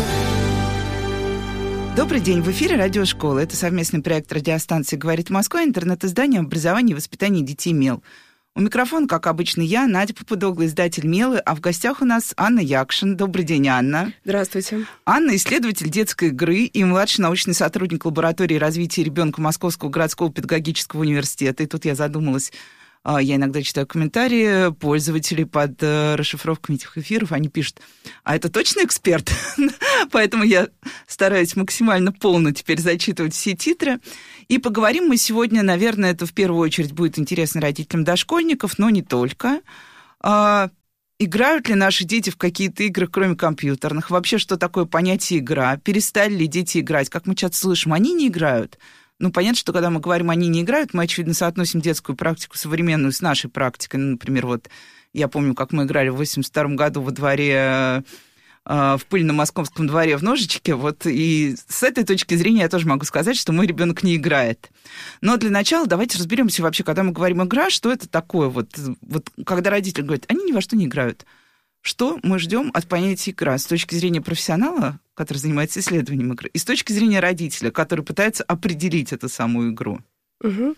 Добрый день, в эфире Радиошкола. Это совместный проект радиостанции «Говорит Москва», интернет-издание образования и воспитания детей «Мел». У микрофона, как обычно, я, Надя Попудогла, издатель «Мелы», а в гостях у нас Анна Якшин. Добрый день, Анна. Здравствуйте. Анна – исследователь детской игры и младший научный сотрудник лаборатории развития ребенка Московского городского педагогического университета. И тут я задумалась, я иногда читаю комментарии пользователей под расшифровками этих эфиров, они пишут, а это точно эксперт? Поэтому я стараюсь максимально полно теперь зачитывать все титры. И поговорим мы сегодня, наверное, это в первую очередь будет интересно родителям дошкольников, но не только. А, играют ли наши дети в какие-то игры, кроме компьютерных? Вообще, что такое понятие игра? Перестали ли дети играть? Как мы часто слышим, они не играют. Ну, понятно, что когда мы говорим «они не играют», мы, очевидно, соотносим детскую практику современную с нашей практикой. Ну, например, вот я помню, как мы играли в восемьдесят втором году во дворе, в пыльном московском дворе в ножички. Вот, и с этой точки зрения я тоже могу сказать, что мой ребенок не играет. Но для начала давайте разберемся вообще, когда мы говорим «игра», что это такое? Вот, вот когда родители говорят «они ни во что не играют». Что мы ждем от понятия «игра» с точки зрения профессионала, который занимается исследованием игры, и с точки зрения родителя, который пытается определить эту самую игру? Угу.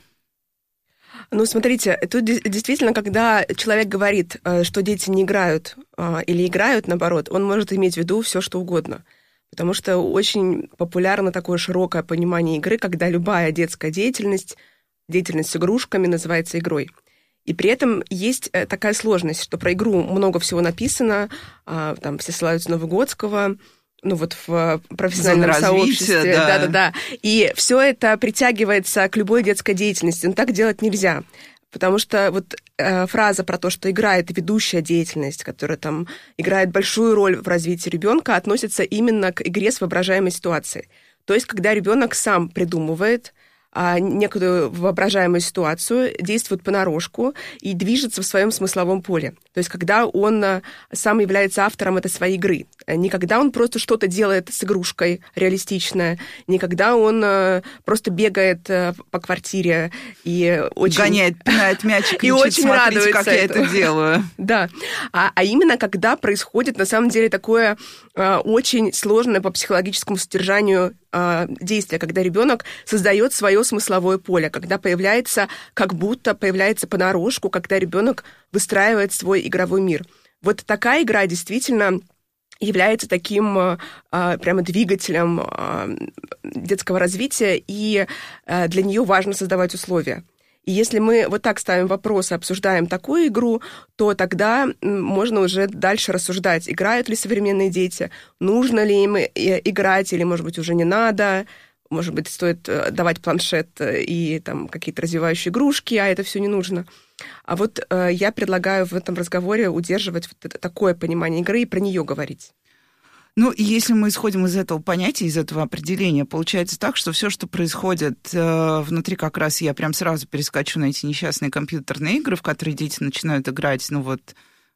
Ну, смотрите, тут действительно, когда человек говорит, что дети не играют или играют, наоборот, он может иметь в виду все, что угодно. Потому что очень популярно такое широкое понимание игры, когда любая детская деятельность, деятельность с игрушками называется игрой. И при этом есть такая сложность, что про игру много всего написано, там все ссылаются на Выгодского, ну вот в профессиональном сообществе. Да. Да-да-да. И все это притягивается к любой детской деятельности, но так делать нельзя. Потому что вот э, фраза про то, что игра — это ведущая деятельность, которая там играет большую роль в развитии ребенка, относится именно к игре с воображаемой ситуацией. То есть, когда ребенок сам придумывает а некую воображаемую ситуацию, действует понарошку и движется в своем смысловом поле. То есть когда он сам является автором этой своей игры. Не когда он просто что-то делает с игрушкой реалистичное, не когда он просто бегает по квартире и очень... гоняет, пинает мячик и, и очень радуется, как я это делаю. Да. А, а именно когда происходит на самом деле такое а, очень сложное по психологическому содержанию а, действие, когда ребенок создает свое смысловое поле, когда появляется, как будто появляется понарошку, когда ребенок выстраивает свой игровой мир. Вот такая игра действительно является таким а, прямо двигателем а, детского развития, и а, для нее важно создавать условия. И если мы вот так ставим вопрос и обсуждаем такую игру, то тогда можно уже дальше рассуждать, играют ли современные дети, нужно ли им играть, или, может быть, уже не надо. Может быть, стоит давать планшет и там какие-то развивающие игрушки, а это все не нужно. А вот э, я предлагаю в этом разговоре удерживать вот это, такое понимание игры и про нее говорить. Ну, и если мы исходим из этого понятия, из этого определения, получается так, что все, что происходит э, внутри, как раз я прям сразу перескочу на эти несчастные компьютерные игры, в которые дети начинают играть, ну вот...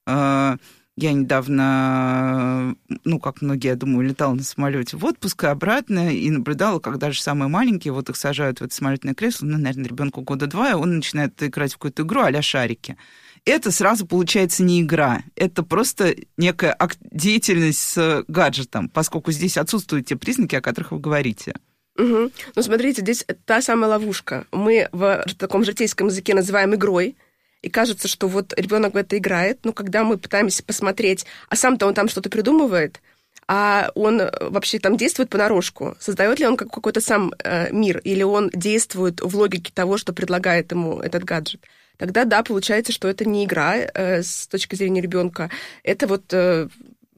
Э, Я недавно, ну, как многие, я думаю, летала на самолете в отпуск и обратно, и наблюдала, как даже самые маленькие, вот их сажают в это самолетное кресло, ну, наверное, ребенку года два, и он начинает играть в какую-то игру а-ля шарики. Это сразу получается не игра, это просто некая деятельность с гаджетом, поскольку здесь отсутствуют те признаки, о которых вы говорите. Угу. Ну, смотрите, здесь та самая ловушка. Мы в таком житейском языке называем игрой, и кажется, что вот ребенок в это играет, но когда мы пытаемся посмотреть, а сам-то он там что-то придумывает, а он вообще там действует понарошку, создает ли он какой-то сам э, мир, или он действует в логике того, что предлагает ему этот гаджет, тогда да, получается, что это не игра э, с точки зрения ребенка, это вот э,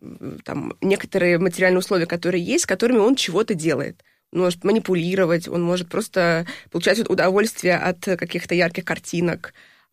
там некоторые материальные условия, которые есть, с которыми он чего-то делает. Он может манипулировать, он может просто получать удовольствие от каких-то ярких картинок.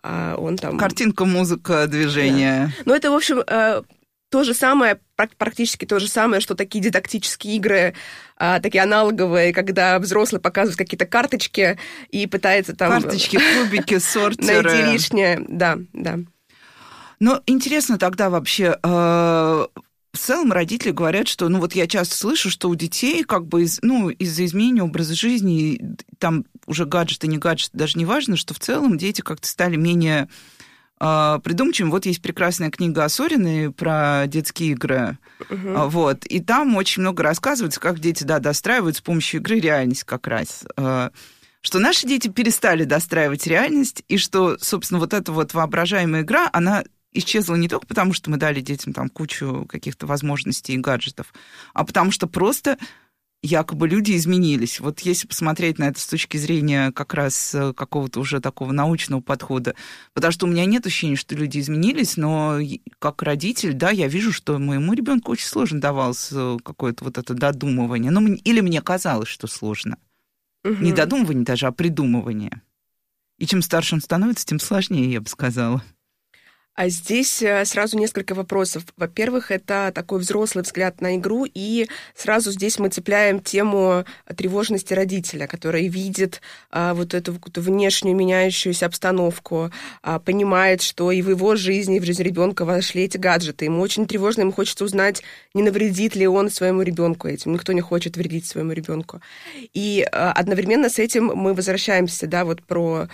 Он там... Картинка, музыка, движение. Да. Ну, это, в общем, то же самое, практически то же самое, что такие дидактические игры, такие аналоговые, когда взрослый показывает какие-то карточки и пытается там... Карточки, кубики, сортеры. Найти лишнее, да, да. Но интересно тогда вообще... С целом родители говорят, что, ну, вот я часто слышу, что у детей как бы, из, ну, из-за изменения образа жизни, там уже гаджеты, не гаджеты, даже не важно, что в целом дети как-то стали менее э, придумчивыми. Вот есть прекрасная книга Осориной про детские игры, uh-huh. вот, и там очень много рассказывается, как дети, да, достраивают с помощью игры реальность как раз, э, что наши дети перестали достраивать реальность, и что, собственно, вот эта вот воображаемая игра, она исчезла не только потому, что мы дали детям там кучу каких-то возможностей и гаджетов, а потому что просто якобы люди изменились. Вот если посмотреть на это с точки зрения как раз какого-то уже такого научного подхода, потому что у меня нет ощущения, что люди изменились, но как родитель, да, я вижу, что моему ребенку очень сложно давалось какое-то вот это додумывание. Ну, или мне казалось, что сложно. Угу. Не додумывание даже, а придумывание. И чем старше он становится, тем сложнее, я бы сказала. А здесь сразу несколько вопросов. Во-первых, это такой взрослый взгляд на игру, и сразу здесь мы цепляем тему тревожности родителя, который видит а, вот эту, эту внешнюю меняющуюся обстановку, а, понимает, что и в его жизни, и в жизнь ребенка вошли эти гаджеты. Ему очень тревожно, ему хочется узнать, не навредит ли он своему ребенку этим. Никто не хочет вредить своему ребенку. И а, одновременно с этим мы возвращаемся, да, вот про...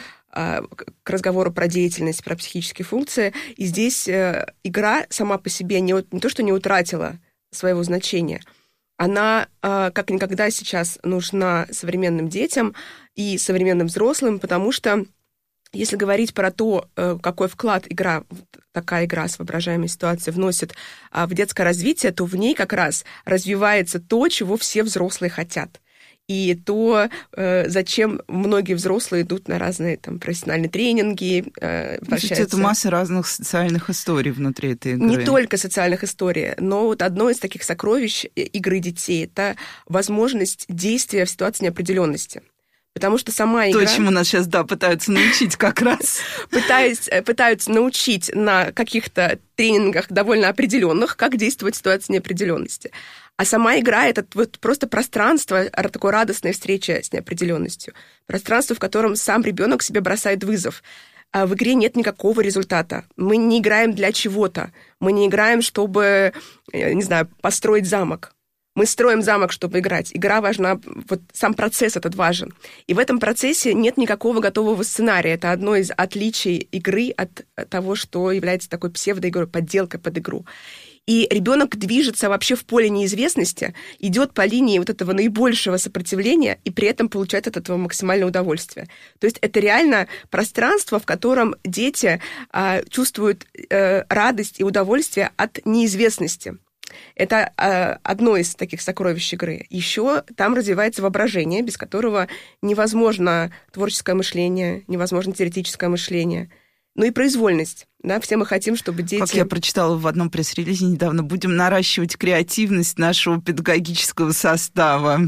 к разговору про деятельность, про психические функции. И здесь э, игра сама по себе не, не то, что не утратила своего значения, она э, как никогда сейчас нужна современным детям и современным взрослым, потому что если говорить про то, э, какой вклад игра, такая игра с воображаемой ситуацией вносит э, в детское развитие, то в ней как раз развивается то, чего все взрослые хотят. И то, зачем многие взрослые идут на разные там, профессиональные тренинги. Значит, это масса разных социальных историй внутри этой игры. Не только социальных историй, но вот одно из таких сокровищ игры детей – это возможность действия в ситуации неопределенности. Потому что сама игра... То, чему нас сейчас, да, пытаются научить как раз. Пытаются, пытаются научить на каких-то тренингах довольно определенных, как действовать в ситуации неопределенности. А сама игра — это вот просто пространство, такой радостной встречи с неопределенностью. Пространство, в котором сам ребенок себе бросает вызов. А в игре нет никакого результата. Мы не играем для чего-то. Мы не играем, чтобы, не знаю, построить замок. Мы строим замок, чтобы играть. Игра важна, вот сам процесс этот важен. И в этом процессе нет никакого готового сценария. Это одно из отличий игры от того, что является такой псевдоигрой, подделкой под игру. И ребенок движется вообще в поле неизвестности, идет по линии вот этого наибольшего сопротивления и при этом получает от этого максимальное удовольствие. То есть это реально пространство, в котором дети а, чувствуют а, радость и удовольствие от неизвестности. Это а, одно из таких сокровищ игры. Еще там развивается воображение, без которого невозможно творческое мышление, невозможно теоретическое мышление. Ну и произвольность. Да? Все мы хотим, чтобы дети... Как я прочитала в одном пресс-релизе недавно, будем наращивать креативность нашего педагогического состава.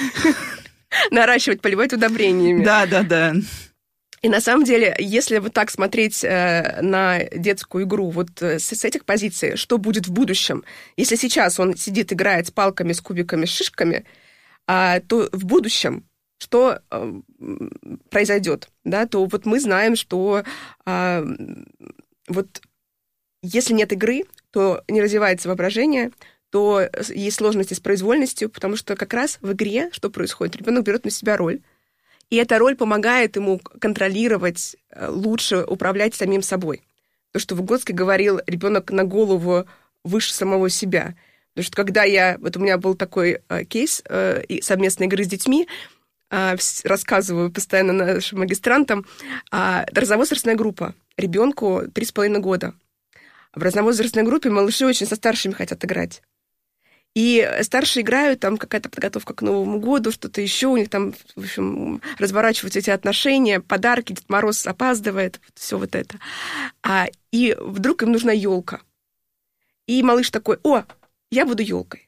Наращивать, поливать удобрениями. Да, да, да. И на самом деле, если вот так смотреть на детскую игру, вот с этих позиций, что будет в будущем? Если сейчас он сидит, играет с палками, с кубиками, с шишками, то в будущем что э, произойдет, да, то вот мы знаем, что э, вот если нет игры, то не развивается воображение, то есть сложности с произвольностью, потому что как раз в игре что происходит? Ребенок берет на себя роль, и эта роль помогает ему контролировать, лучше управлять самим собой. То, что Выгодский говорил, ребенок на голову выше самого себя. Потому что когда я... Вот у меня был такой э, кейс э, совместной игры с детьми, рассказываю постоянно нашим магистрантам, разновозрастная группа, ребенку три с половиной года. В разновозрастной группе малыши очень со старшими хотят играть. И старшие играют, там какая-то подготовка к Новому году, что-то еще, у них там, в общем, разворачиваются эти отношения, подарки, Дед Мороз опаздывает, все вот это. А, и вдруг им нужна елка. И малыш такой: о, я буду елкой.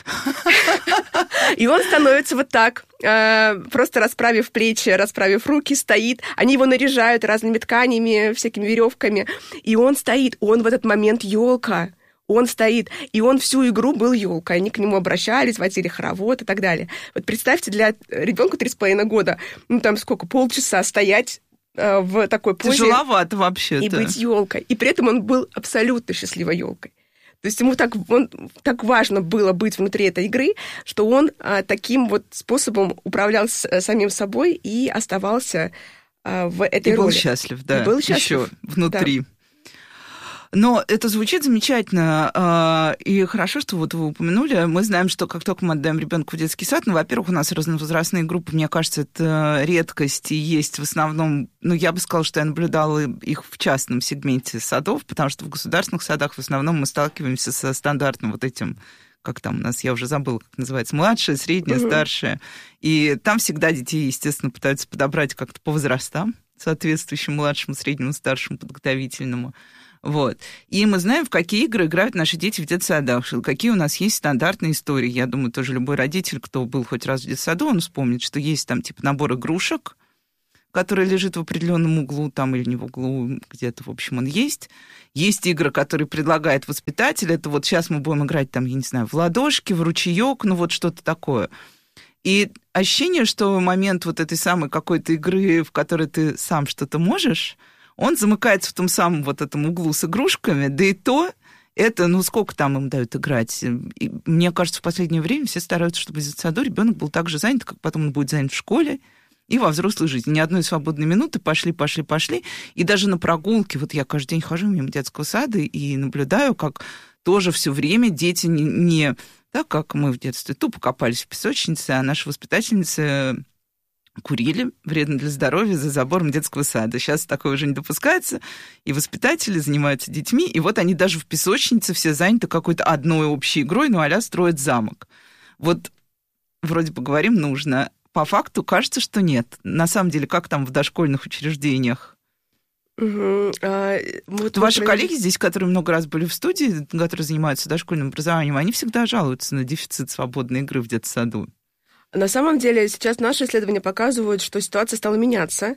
И он становится вот так, просто расправив плечи, расправив руки, стоит. Они его наряжают разными тканями, всякими веревками. И он стоит, он в этот момент елка. Он стоит, и он всю игру был елкой. Они к нему обращались, водили хоровод и так далее. Вот представьте, для ребенка три с половиной года, ну там сколько, полчаса стоять в такой позе. Тяжеловато вообще-то. И быть елкой. И при этом он был абсолютно счастливой елкой. То есть ему так, он, так важно было быть внутри этой игры, что он а, таким вот способом управлял с, самим собой и оставался а, в этой и роли. Был счастлив, да, и был счастлив, еще внутри. Да. Но это звучит замечательно, и хорошо, что вот вы упомянули. Мы знаем, что как только мы отдаем ребенка в детский сад, ну, во-первых, у нас разновозрастные группы, мне кажется, это редкость, и есть в основном, ну, я бы сказала, что я наблюдала их в частном сегменте садов, потому что в государственных садах в основном мы сталкиваемся со стандартным вот этим, как там у нас, я уже забыла, как называется, младшая, средняя, угу. старшая. И там всегда детей, естественно, пытаются подобрать как-то по возрастам, соответствующему младшему, среднему, старшему, подготовительному. Вот. И мы знаем, в какие игры играют наши дети в детсадах, какие у нас есть стандартные истории. Я думаю, тоже любой родитель, кто был хоть раз в детсаду, он вспомнит, что есть там типа набор игрушек, который лежит в определенном углу, там или не в углу, где-то, в общем, он есть. Есть игры, которые предлагает воспитатель. Это вот сейчас мы будем играть там, я не знаю, в ладошки, в ручеёк, ну вот что-то такое. И ощущение, что в момент вот этой самой какой-то игры, в которой ты сам что-то можешь, он замыкается в том самом вот этом углу с игрушками, да и то это, ну, сколько там им дают играть? И мне кажется, в последнее время все стараются, чтобы в детсаду ребенок был так же занят, как потом он будет занят в школе и во взрослой жизни. Ни одной свободной минуты, пошли, пошли, пошли. И даже на прогулке, вот я каждый день хожу мимо детского сада и наблюдаю, как тоже все время дети не, не так, как мы в детстве, тупо копались в песочнице, а наши воспитательницы курили, вредно для здоровья, за забором детского сада. Сейчас такое уже не допускается, и воспитатели занимаются детьми, и вот они даже в песочнице все заняты какой-то одной общей игрой, ну, а-ля строят замок. Вот вроде бы говорим нужно, по факту кажется, что нет. На самом деле, как там в дошкольных учреждениях? Угу. А, вот Ваши вы... коллеги здесь, которые много раз были в студии, которые занимаются дошкольным образованием, они всегда жалуются на дефицит свободной игры в детсаду. На самом деле сейчас наши исследования показывают, что ситуация стала меняться,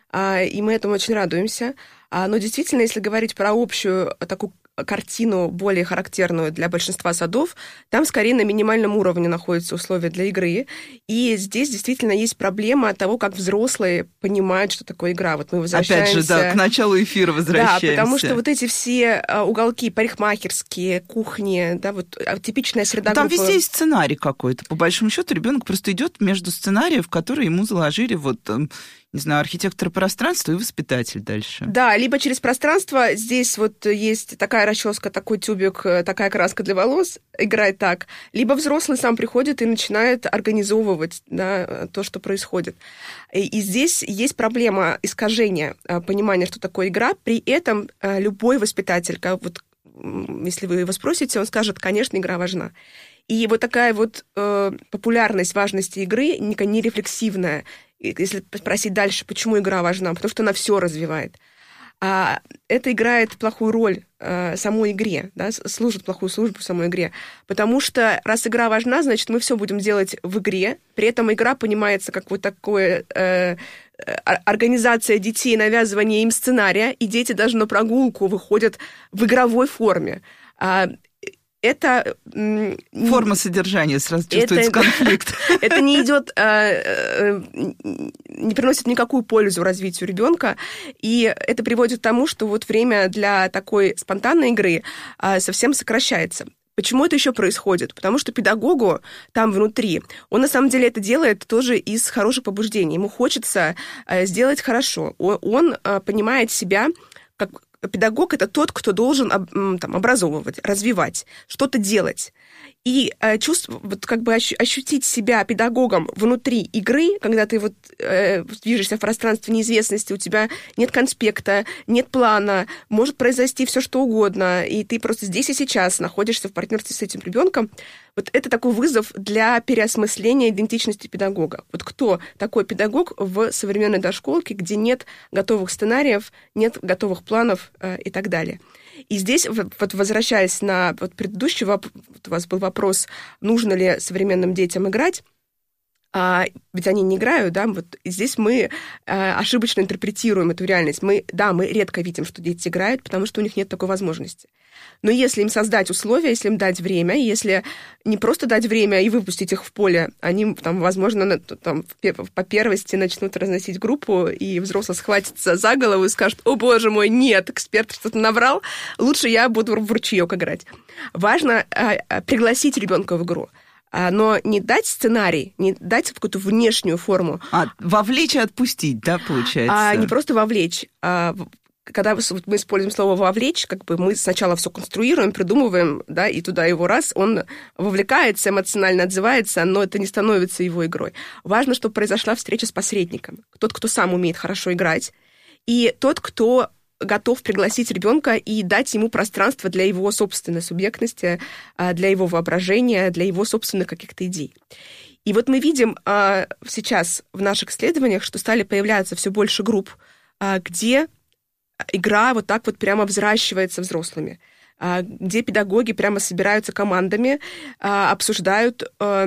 и мы этому очень радуемся. Но действительно, если говорить про общую такую картину, более характерную для большинства садов, там скорее на минимальном уровне находятся условия для игры. И здесь действительно есть проблема того, как взрослые понимают, что такое игра. Вот мы возвращаемся... Опять же, да, к началу эфира возвращаемся. Да, потому что вот эти все уголки парикмахерские, кухни, да, вот типичная среда там группы... везде есть сценарий какой-то. По большому счету ребенок просто идет между сценариев, которые ему заложили вот... не знаю, архитектор пространства и воспитатель дальше. Да, либо через пространство. Здесь вот есть такая расческа, такой тюбик, такая краска для волос, играет так. Либо взрослый сам приходит и начинает организовывать, да, то, что происходит. И, и здесь есть проблема искажения понимания, что такое игра. При этом любой воспитатель, как вот, если вы его спросите, он скажет, конечно, игра важна. И вот такая вот э, популярность важности игры не рефлексивная. Если спросить дальше, почему игра важна, потому что она все развивает. А это играет плохую роль э, самой игре, да, служит плохую службу самой игре. Потому что раз игра важна, значит, мы все будем делать в игре. При этом игра понимается как вот такое э, организация детей, навязывание им сценария, и дети даже на прогулку выходят в игровой форме. Это... Форма содержания, сразу чувствуется это, конфликт. Это не идет, не приносит никакую пользу развитию ребенка, и это приводит к тому, что вот время для такой спонтанной игры совсем сокращается. Почему это еще происходит? Потому что педагогу там внутри, он на самом деле это делает тоже из хороших побуждений. Ему хочется сделать хорошо. Он понимает себя как... Педагог – это тот, кто должен там, образовывать, развивать, что-то делать. И э, чувство, вот, как бы ощутить себя педагогом внутри игры, когда ты вот, э, движешься в пространстве неизвестности, у тебя нет конспекта, нет плана, может произойти все что угодно, и ты просто здесь и сейчас находишься в партнерстве с этим ребенком. Вот это такой вызов для переосмысления идентичности педагога. Вот кто такой педагог в современной дошколке, где нет готовых сценариев, нет готовых планов э, и так далее. И здесь, вот возвращаясь на вот предыдущий вопрос, вот у вас был вопрос, нужно ли современным детям играть, а, ведь они не играют, да, вот здесь мы а, ошибочно интерпретируем эту реальность. Мы, да, мы редко видим, что дети играют, потому что у них нет такой возможности. Но если им создать условия, если им дать время, если не просто дать время и выпустить их в поле, они, там, возможно, там, по первости начнут разносить группу, и взрослый схватится за голову и скажет: «О, боже мой, нет, эксперт что-то наврал, лучше я буду в ручеёк играть». Важно а, пригласить ребенка в игру, а, но не дать сценарий, не дать какую-то внешнюю форму. А вовлечь и отпустить, да, получается? А, не просто вовлечь, а когда мы используем слово «вовлечь», как бы мы сначала все конструируем, придумываем, да, и туда его раз, он вовлекается, эмоционально отзывается, но это не становится его игрой. Важно, чтобы произошла встреча с посредником. Тот, кто сам умеет хорошо играть, и тот, кто готов пригласить ребенка и дать ему пространство для его собственной субъектности, для его воображения, для его собственных каких-то идей. И вот мы видим сейчас в наших исследованиях, что стали появляться все больше групп, где игра вот так вот прямо взращивается взрослыми, где педагоги прямо собираются командами, обсуждают,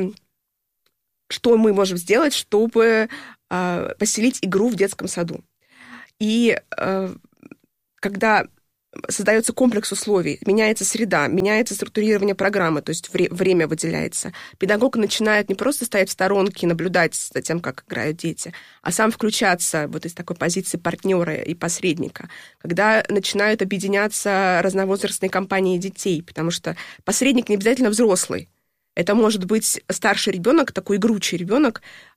что мы можем сделать, чтобы поселить игру в детском саду. И когда создается комплекс условий, меняется среда, меняется структурирование программы, то есть вре- время выделяется. Педагог начинает не просто стоять в сторонке и наблюдать за тем, как играют дети, а сам включаться вот из такой позиции партнера и посредника, когда начинают объединяться разновозрастные компании детей, потому что посредник не обязательно взрослый. Это может быть старший ребенок, такой игручий ребенок.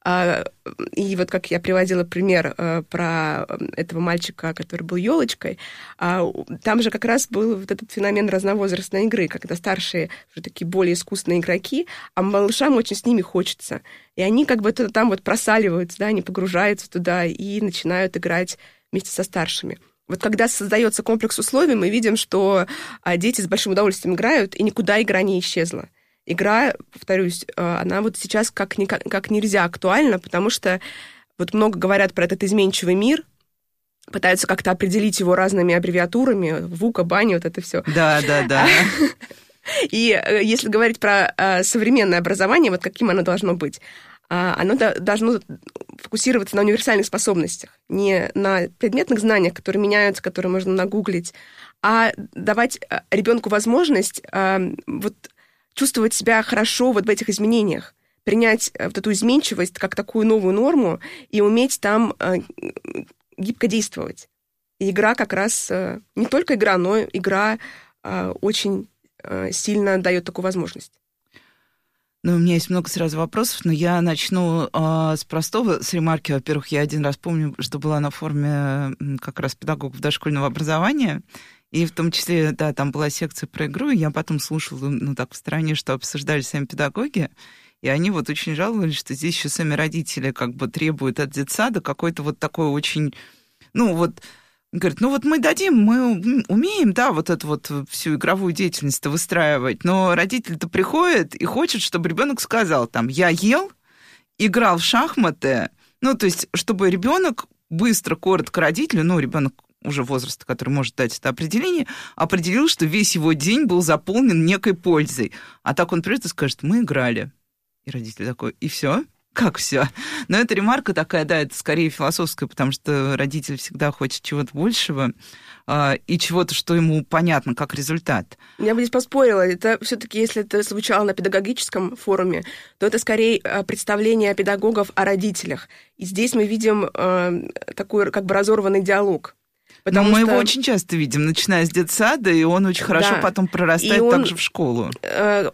И вот как я приводила пример про этого мальчика, который был елочкой, там же как раз был вот этот феномен разновозрастной игры, когда старшие уже такие более искусные игроки, а малышам очень с ними хочется. И они как бы там вот просаливаются, да, они погружаются туда и начинают играть вместе со старшими. Вот когда создается комплекс условий, мы видим, что дети с большим удовольствием играют, и никуда игра не исчезла. Игра, повторюсь, она вот сейчас как, ни, как нельзя актуальна, потому что вот много говорят про этот изменчивый мир, пытаются как-то определить его разными аббревиатурами, ВУКа, баня, вот это все. Да, да, да. И если говорить про современное образование, вот каким оно должно быть, оно должно фокусироваться на универсальных способностях, не на предметных знаниях, которые меняются, которые можно нагуглить, а давать ребенку возможность вот чувствовать себя хорошо вот в этих изменениях, принять вот эту изменчивость как такую новую норму и уметь там э, гибко действовать. И игра как раз, э, не только игра, но игра э, очень э, сильно дает такую возможность. Ну, у меня есть много сразу вопросов, но я начну э, с простого, с ремарки. Во-первых, я один раз помню, что была на форуме как раз педагогов дошкольного образования, и в том числе, да, там была секция про игру, и я потом слушала, ну, так в стороне, что обсуждали сами педагоги, и они вот очень жаловались, что здесь еще сами родители как бы требуют от детсада какой-то вот такой очень, ну, вот, говорят, ну, вот мы дадим, мы умеем, да, вот эту вот всю игровую деятельность выстраивать, но родитель-то приходит и хочет, чтобы ребенок сказал, там, я ел, играл в шахматы, ну, то есть, чтобы ребенок быстро, коротко родителю, ну, ребенок уже возраста, который может дать это определение, определил, что весь его день был заполнен некой пользой. А так он придет и скажет, мы играли. И родитель такой, и все? Как все? Но эта ремарка такая, да, это скорее философская, потому что родитель всегда хочет чего-то большего э, и чего-то, что ему понятно, как результат. Я бы здесь поспорила. Это все-таки, если это звучало на педагогическом форуме, то это скорее представление педагогов о родителях. И здесь мы видим э, такой как бы разорванный диалог. Но мы что... его очень часто видим, начиная с детсада, и он очень хорошо да. потом прорастает он, также в школу. Э,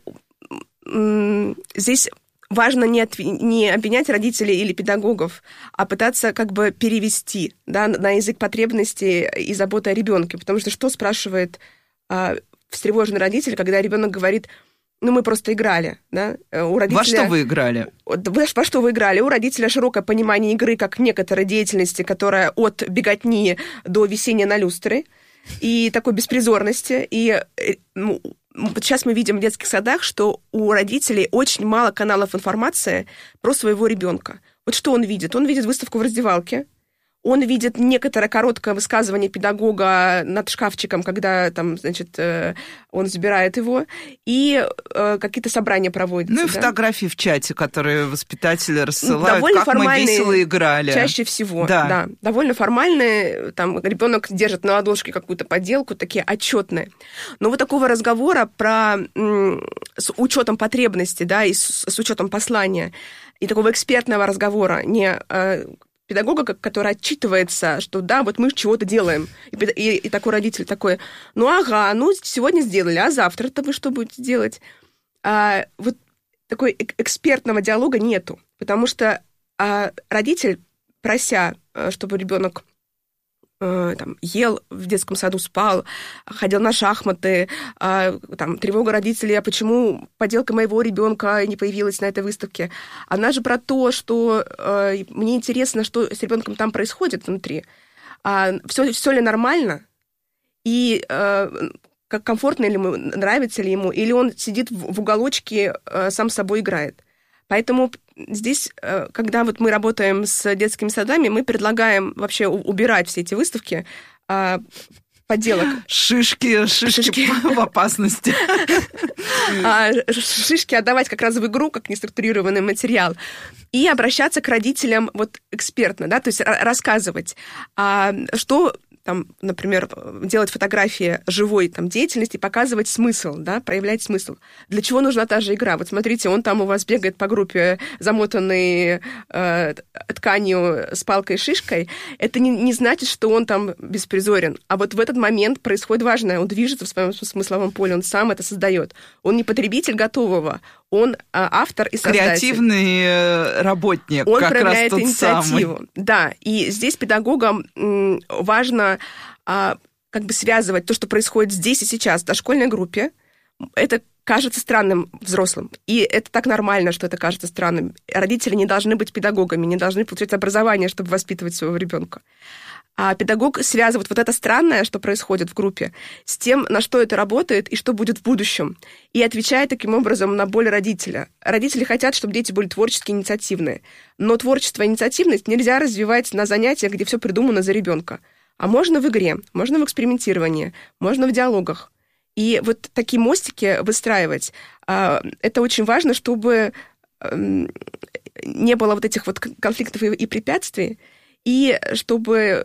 э, здесь важно не, от, не обвинять родителей или педагогов, а пытаться как бы перевести да, на язык потребностей и заботы о ребенке. Потому что что спрашивает э, встревоженный родитель, когда ребенок говорит, ну, мы просто играли, да? У родителя... Во что вы играли? Во что вы играли? У родителя широкое понимание игры как некоторой деятельности, которая от беготни до висения на люстре, и такой беспризорности. И ну, сейчас мы видим в детских садах, что у родителей очень мало каналов информации про своего ребенка. Вот что он видит? Он видит выставку в раздевалке, он видит некоторое короткое высказывание педагога над шкафчиком, когда там, значит, он забирает его, и какие-то собрания проводятся. Ну и да? фотографии в чате, которые воспитатели рассылают, довольно как мы весело играли. Чаще всего, да. да. Довольно формальные, там ребенок держит на ладошке какую-то поделку, такие отчетные. Но вот такого разговора про с учетом потребностей, да, и с, с учетом послания, и такого экспертного разговора, не педагога, который отчитывается, что да, вот мы чего-то делаем. И, и, и такой родитель такой, ну ага, ну сегодня сделали, а завтра-то вы что будете делать? А, вот такой экспертного диалога нету, потому что а, родитель, прося, чтобы ребенок там, ел в детском саду, спал, ходил на шахматы, там, тревога родителей, а почему поделка моего ребенка не появилась на этой выставке. Она же про то, что мне интересно, что с ребенком там происходит внутри. Все, все ли нормально? И как комфортно ли ему, нравится ли ему, или он сидит в уголочке, сам с собой играет. Поэтому здесь, когда вот мы работаем с детскими садами, мы предлагаем вообще убирать все эти выставки поделок. Шишки, шишки, шишки. в опасности. Шишки отдавать как раз в игру, как неструктурированный материал. И обращаться к родителям вот экспертно, да, то есть рассказывать, что... там, например, делать фотографии живой там, деятельности, показывать смысл, да, проявлять смысл. Для чего нужна та же игра? Вот смотрите, он там у вас бегает по группе, замотанный э, тканью с палкой и шишкой. Это не, не значит, что он там беспризорен. А вот в этот момент происходит важное. Он движется в своем смысловом поле, он сам это создает. Он не потребитель готового, он а, автор и создатель. Креативный работник, он как раз тот инициативу. Самый. Да, и здесь педагогам м, важно а, как бы связывать то, что происходит здесь и сейчас в дошкольной группе. Это кажется странным взрослым. И это так нормально, что это кажется странным. Родители не должны быть педагогами, не должны получать образование, чтобы воспитывать своего ребенка. А педагог связывает вот это странное, что происходит в группе, с тем, на что это работает и что будет в будущем. И отвечает таким образом на боль родителя. Родители хотят, чтобы дети были творческие, инициативные. Но творчество и инициативность нельзя развивать на занятиях, где все придумано за ребенка. А можно в игре, можно в экспериментировании, можно в диалогах. И вот такие мостики выстраивать, это очень важно, чтобы не было вот этих вот конфликтов и препятствий, и чтобы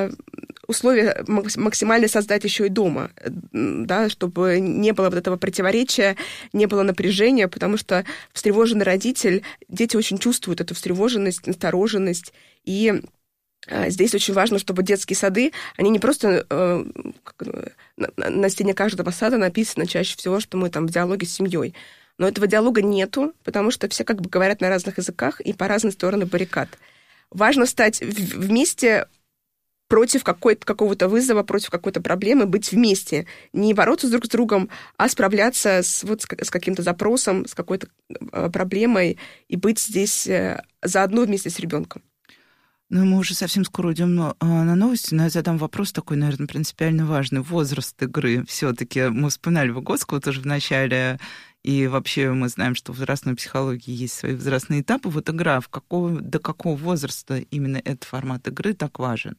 условия максимально создать еще и дома, да, чтобы не было вот этого противоречия, не было напряжения, потому что встревоженный родитель, дети очень чувствуют эту встревоженность, настороженность, и здесь очень важно, чтобы детские сады, они не просто э, на, на стене каждого сада написано чаще всего, что мы там в диалоге с семьей. Но этого диалога нету, потому что все как бы говорят на разных языках и по разные стороны баррикад. Важно стать в- вместе против какой-то, какого-то вызова, против какой-то проблемы, быть вместе. Не бороться друг с другом, а справляться с, вот, с каким-то запросом, с какой-то э, проблемой и быть здесь э, заодно вместе с ребенком. Ну, мы уже совсем скоро уйдем на новости, но я задам вопрос такой, наверное, принципиально важный. Возраст игры. Все-таки мы вспоминали Выгодского тоже в начале, и вообще мы знаем, что в возрастной психологии есть свои возрастные этапы. Вот игра, в какого, до какого возраста именно этот формат игры так важен?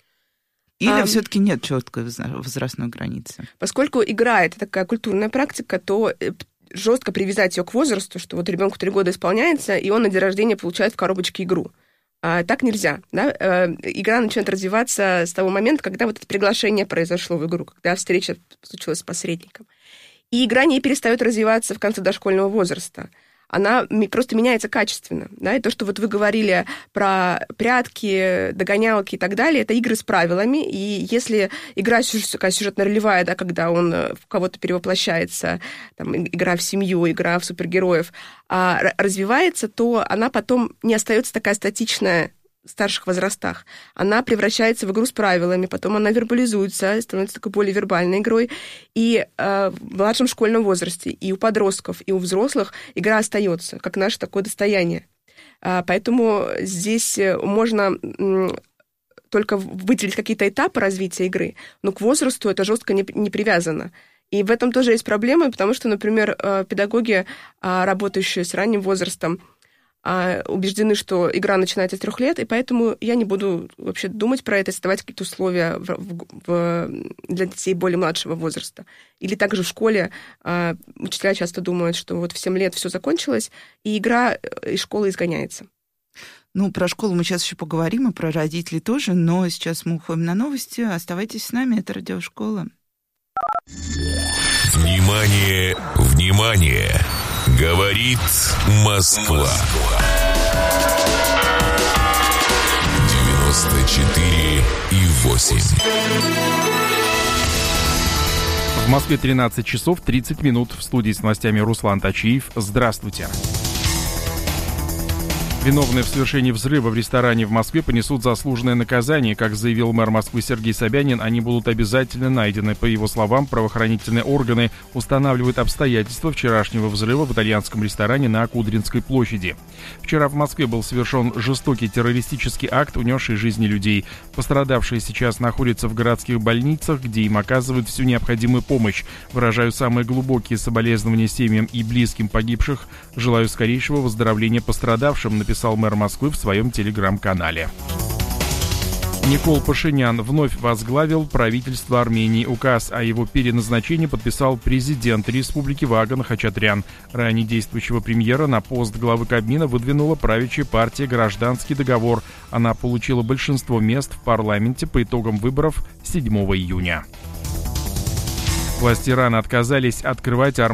Или а, все-таки нет четкой возрастной границы? Поскольку игра — это такая культурная практика, то жестко привязать ее к возрасту, что вот ребенку три года исполняется, и он на день рождения получает в коробочке игру. А, так нельзя. Да? А, игра начинает развиваться с того момента, когда вот это приглашение произошло в игру, когда встреча случилась с посредником. И игра не перестает развиваться в конце дошкольного возраста. Она просто меняется качественно. Да? И то, что вот вы говорили про прятки, догонялки и так далее, это игры с правилами. И если игра сюжетно-ролевая, да, когда он в кого-то перевоплощается, там, игра в семью, игра в супергероев, а развивается, то она потом не остается такая статичная в старших возрастах. Она превращается в игру с правилами, потом она вербализуется, становится такой более вербальной игрой. И э, в младшем школьном возрасте и у подростков, и у взрослых игра остается, как наше такое достояние. Э, поэтому здесь можно э, только выделить какие-то этапы развития игры, но к возрасту это жестко не, не привязано. И в этом тоже есть проблемы, потому что, например, э, педагоги, э, работающие с ранним возрастом, а, убеждены, что игра начинается с трех лет, и поэтому я не буду вообще думать про это, создавать какие-то условия в, в, в, для детей более младшего возраста. Или также в школе а, учителя часто думают, что вот в семь лет все закончилось, и игра из школы изгоняется. Ну, про школу мы сейчас еще поговорим, и про родителей тоже, но сейчас мы уходим на новости. Оставайтесь с нами, это Радиошкола. Внимание, внимание! Говорит Москва. девяносто четыре и восемь. В Москве тринадцать часов тридцать минут. В студии с новостями Руслан Тачиев. Здравствуйте. Виновные в совершении взрыва в ресторане в Москве понесут заслуженное наказание. Как заявил мэр Москвы Сергей Собянин, они будут обязательно найдены. По его словам, правоохранительные органы устанавливают обстоятельства вчерашнего взрыва в итальянском ресторане на Кудринской площади. Вчера в Москве был совершен жестокий террористический акт, унесший жизни людей. Пострадавшие сейчас находятся в городских больницах, где им оказывают всю необходимую помощь. Выражаю самые глубокие соболезнования семьям и близким погибших. Желаю скорейшего выздоровления пострадавшим, написал мэр Москвы в своем телеграм-канале. Никол Пашинян вновь возглавил правительство Армении. Указ о его переназначении подписал президент республики Ваган Хачатрян. Ранее действующего премьера на пост главы Кабмина выдвинула правящая партия «Гражданский договор». Она получила большинство мест в парламенте по итогам выборов седьмого июня. Власти Ирана отказались открывать армию.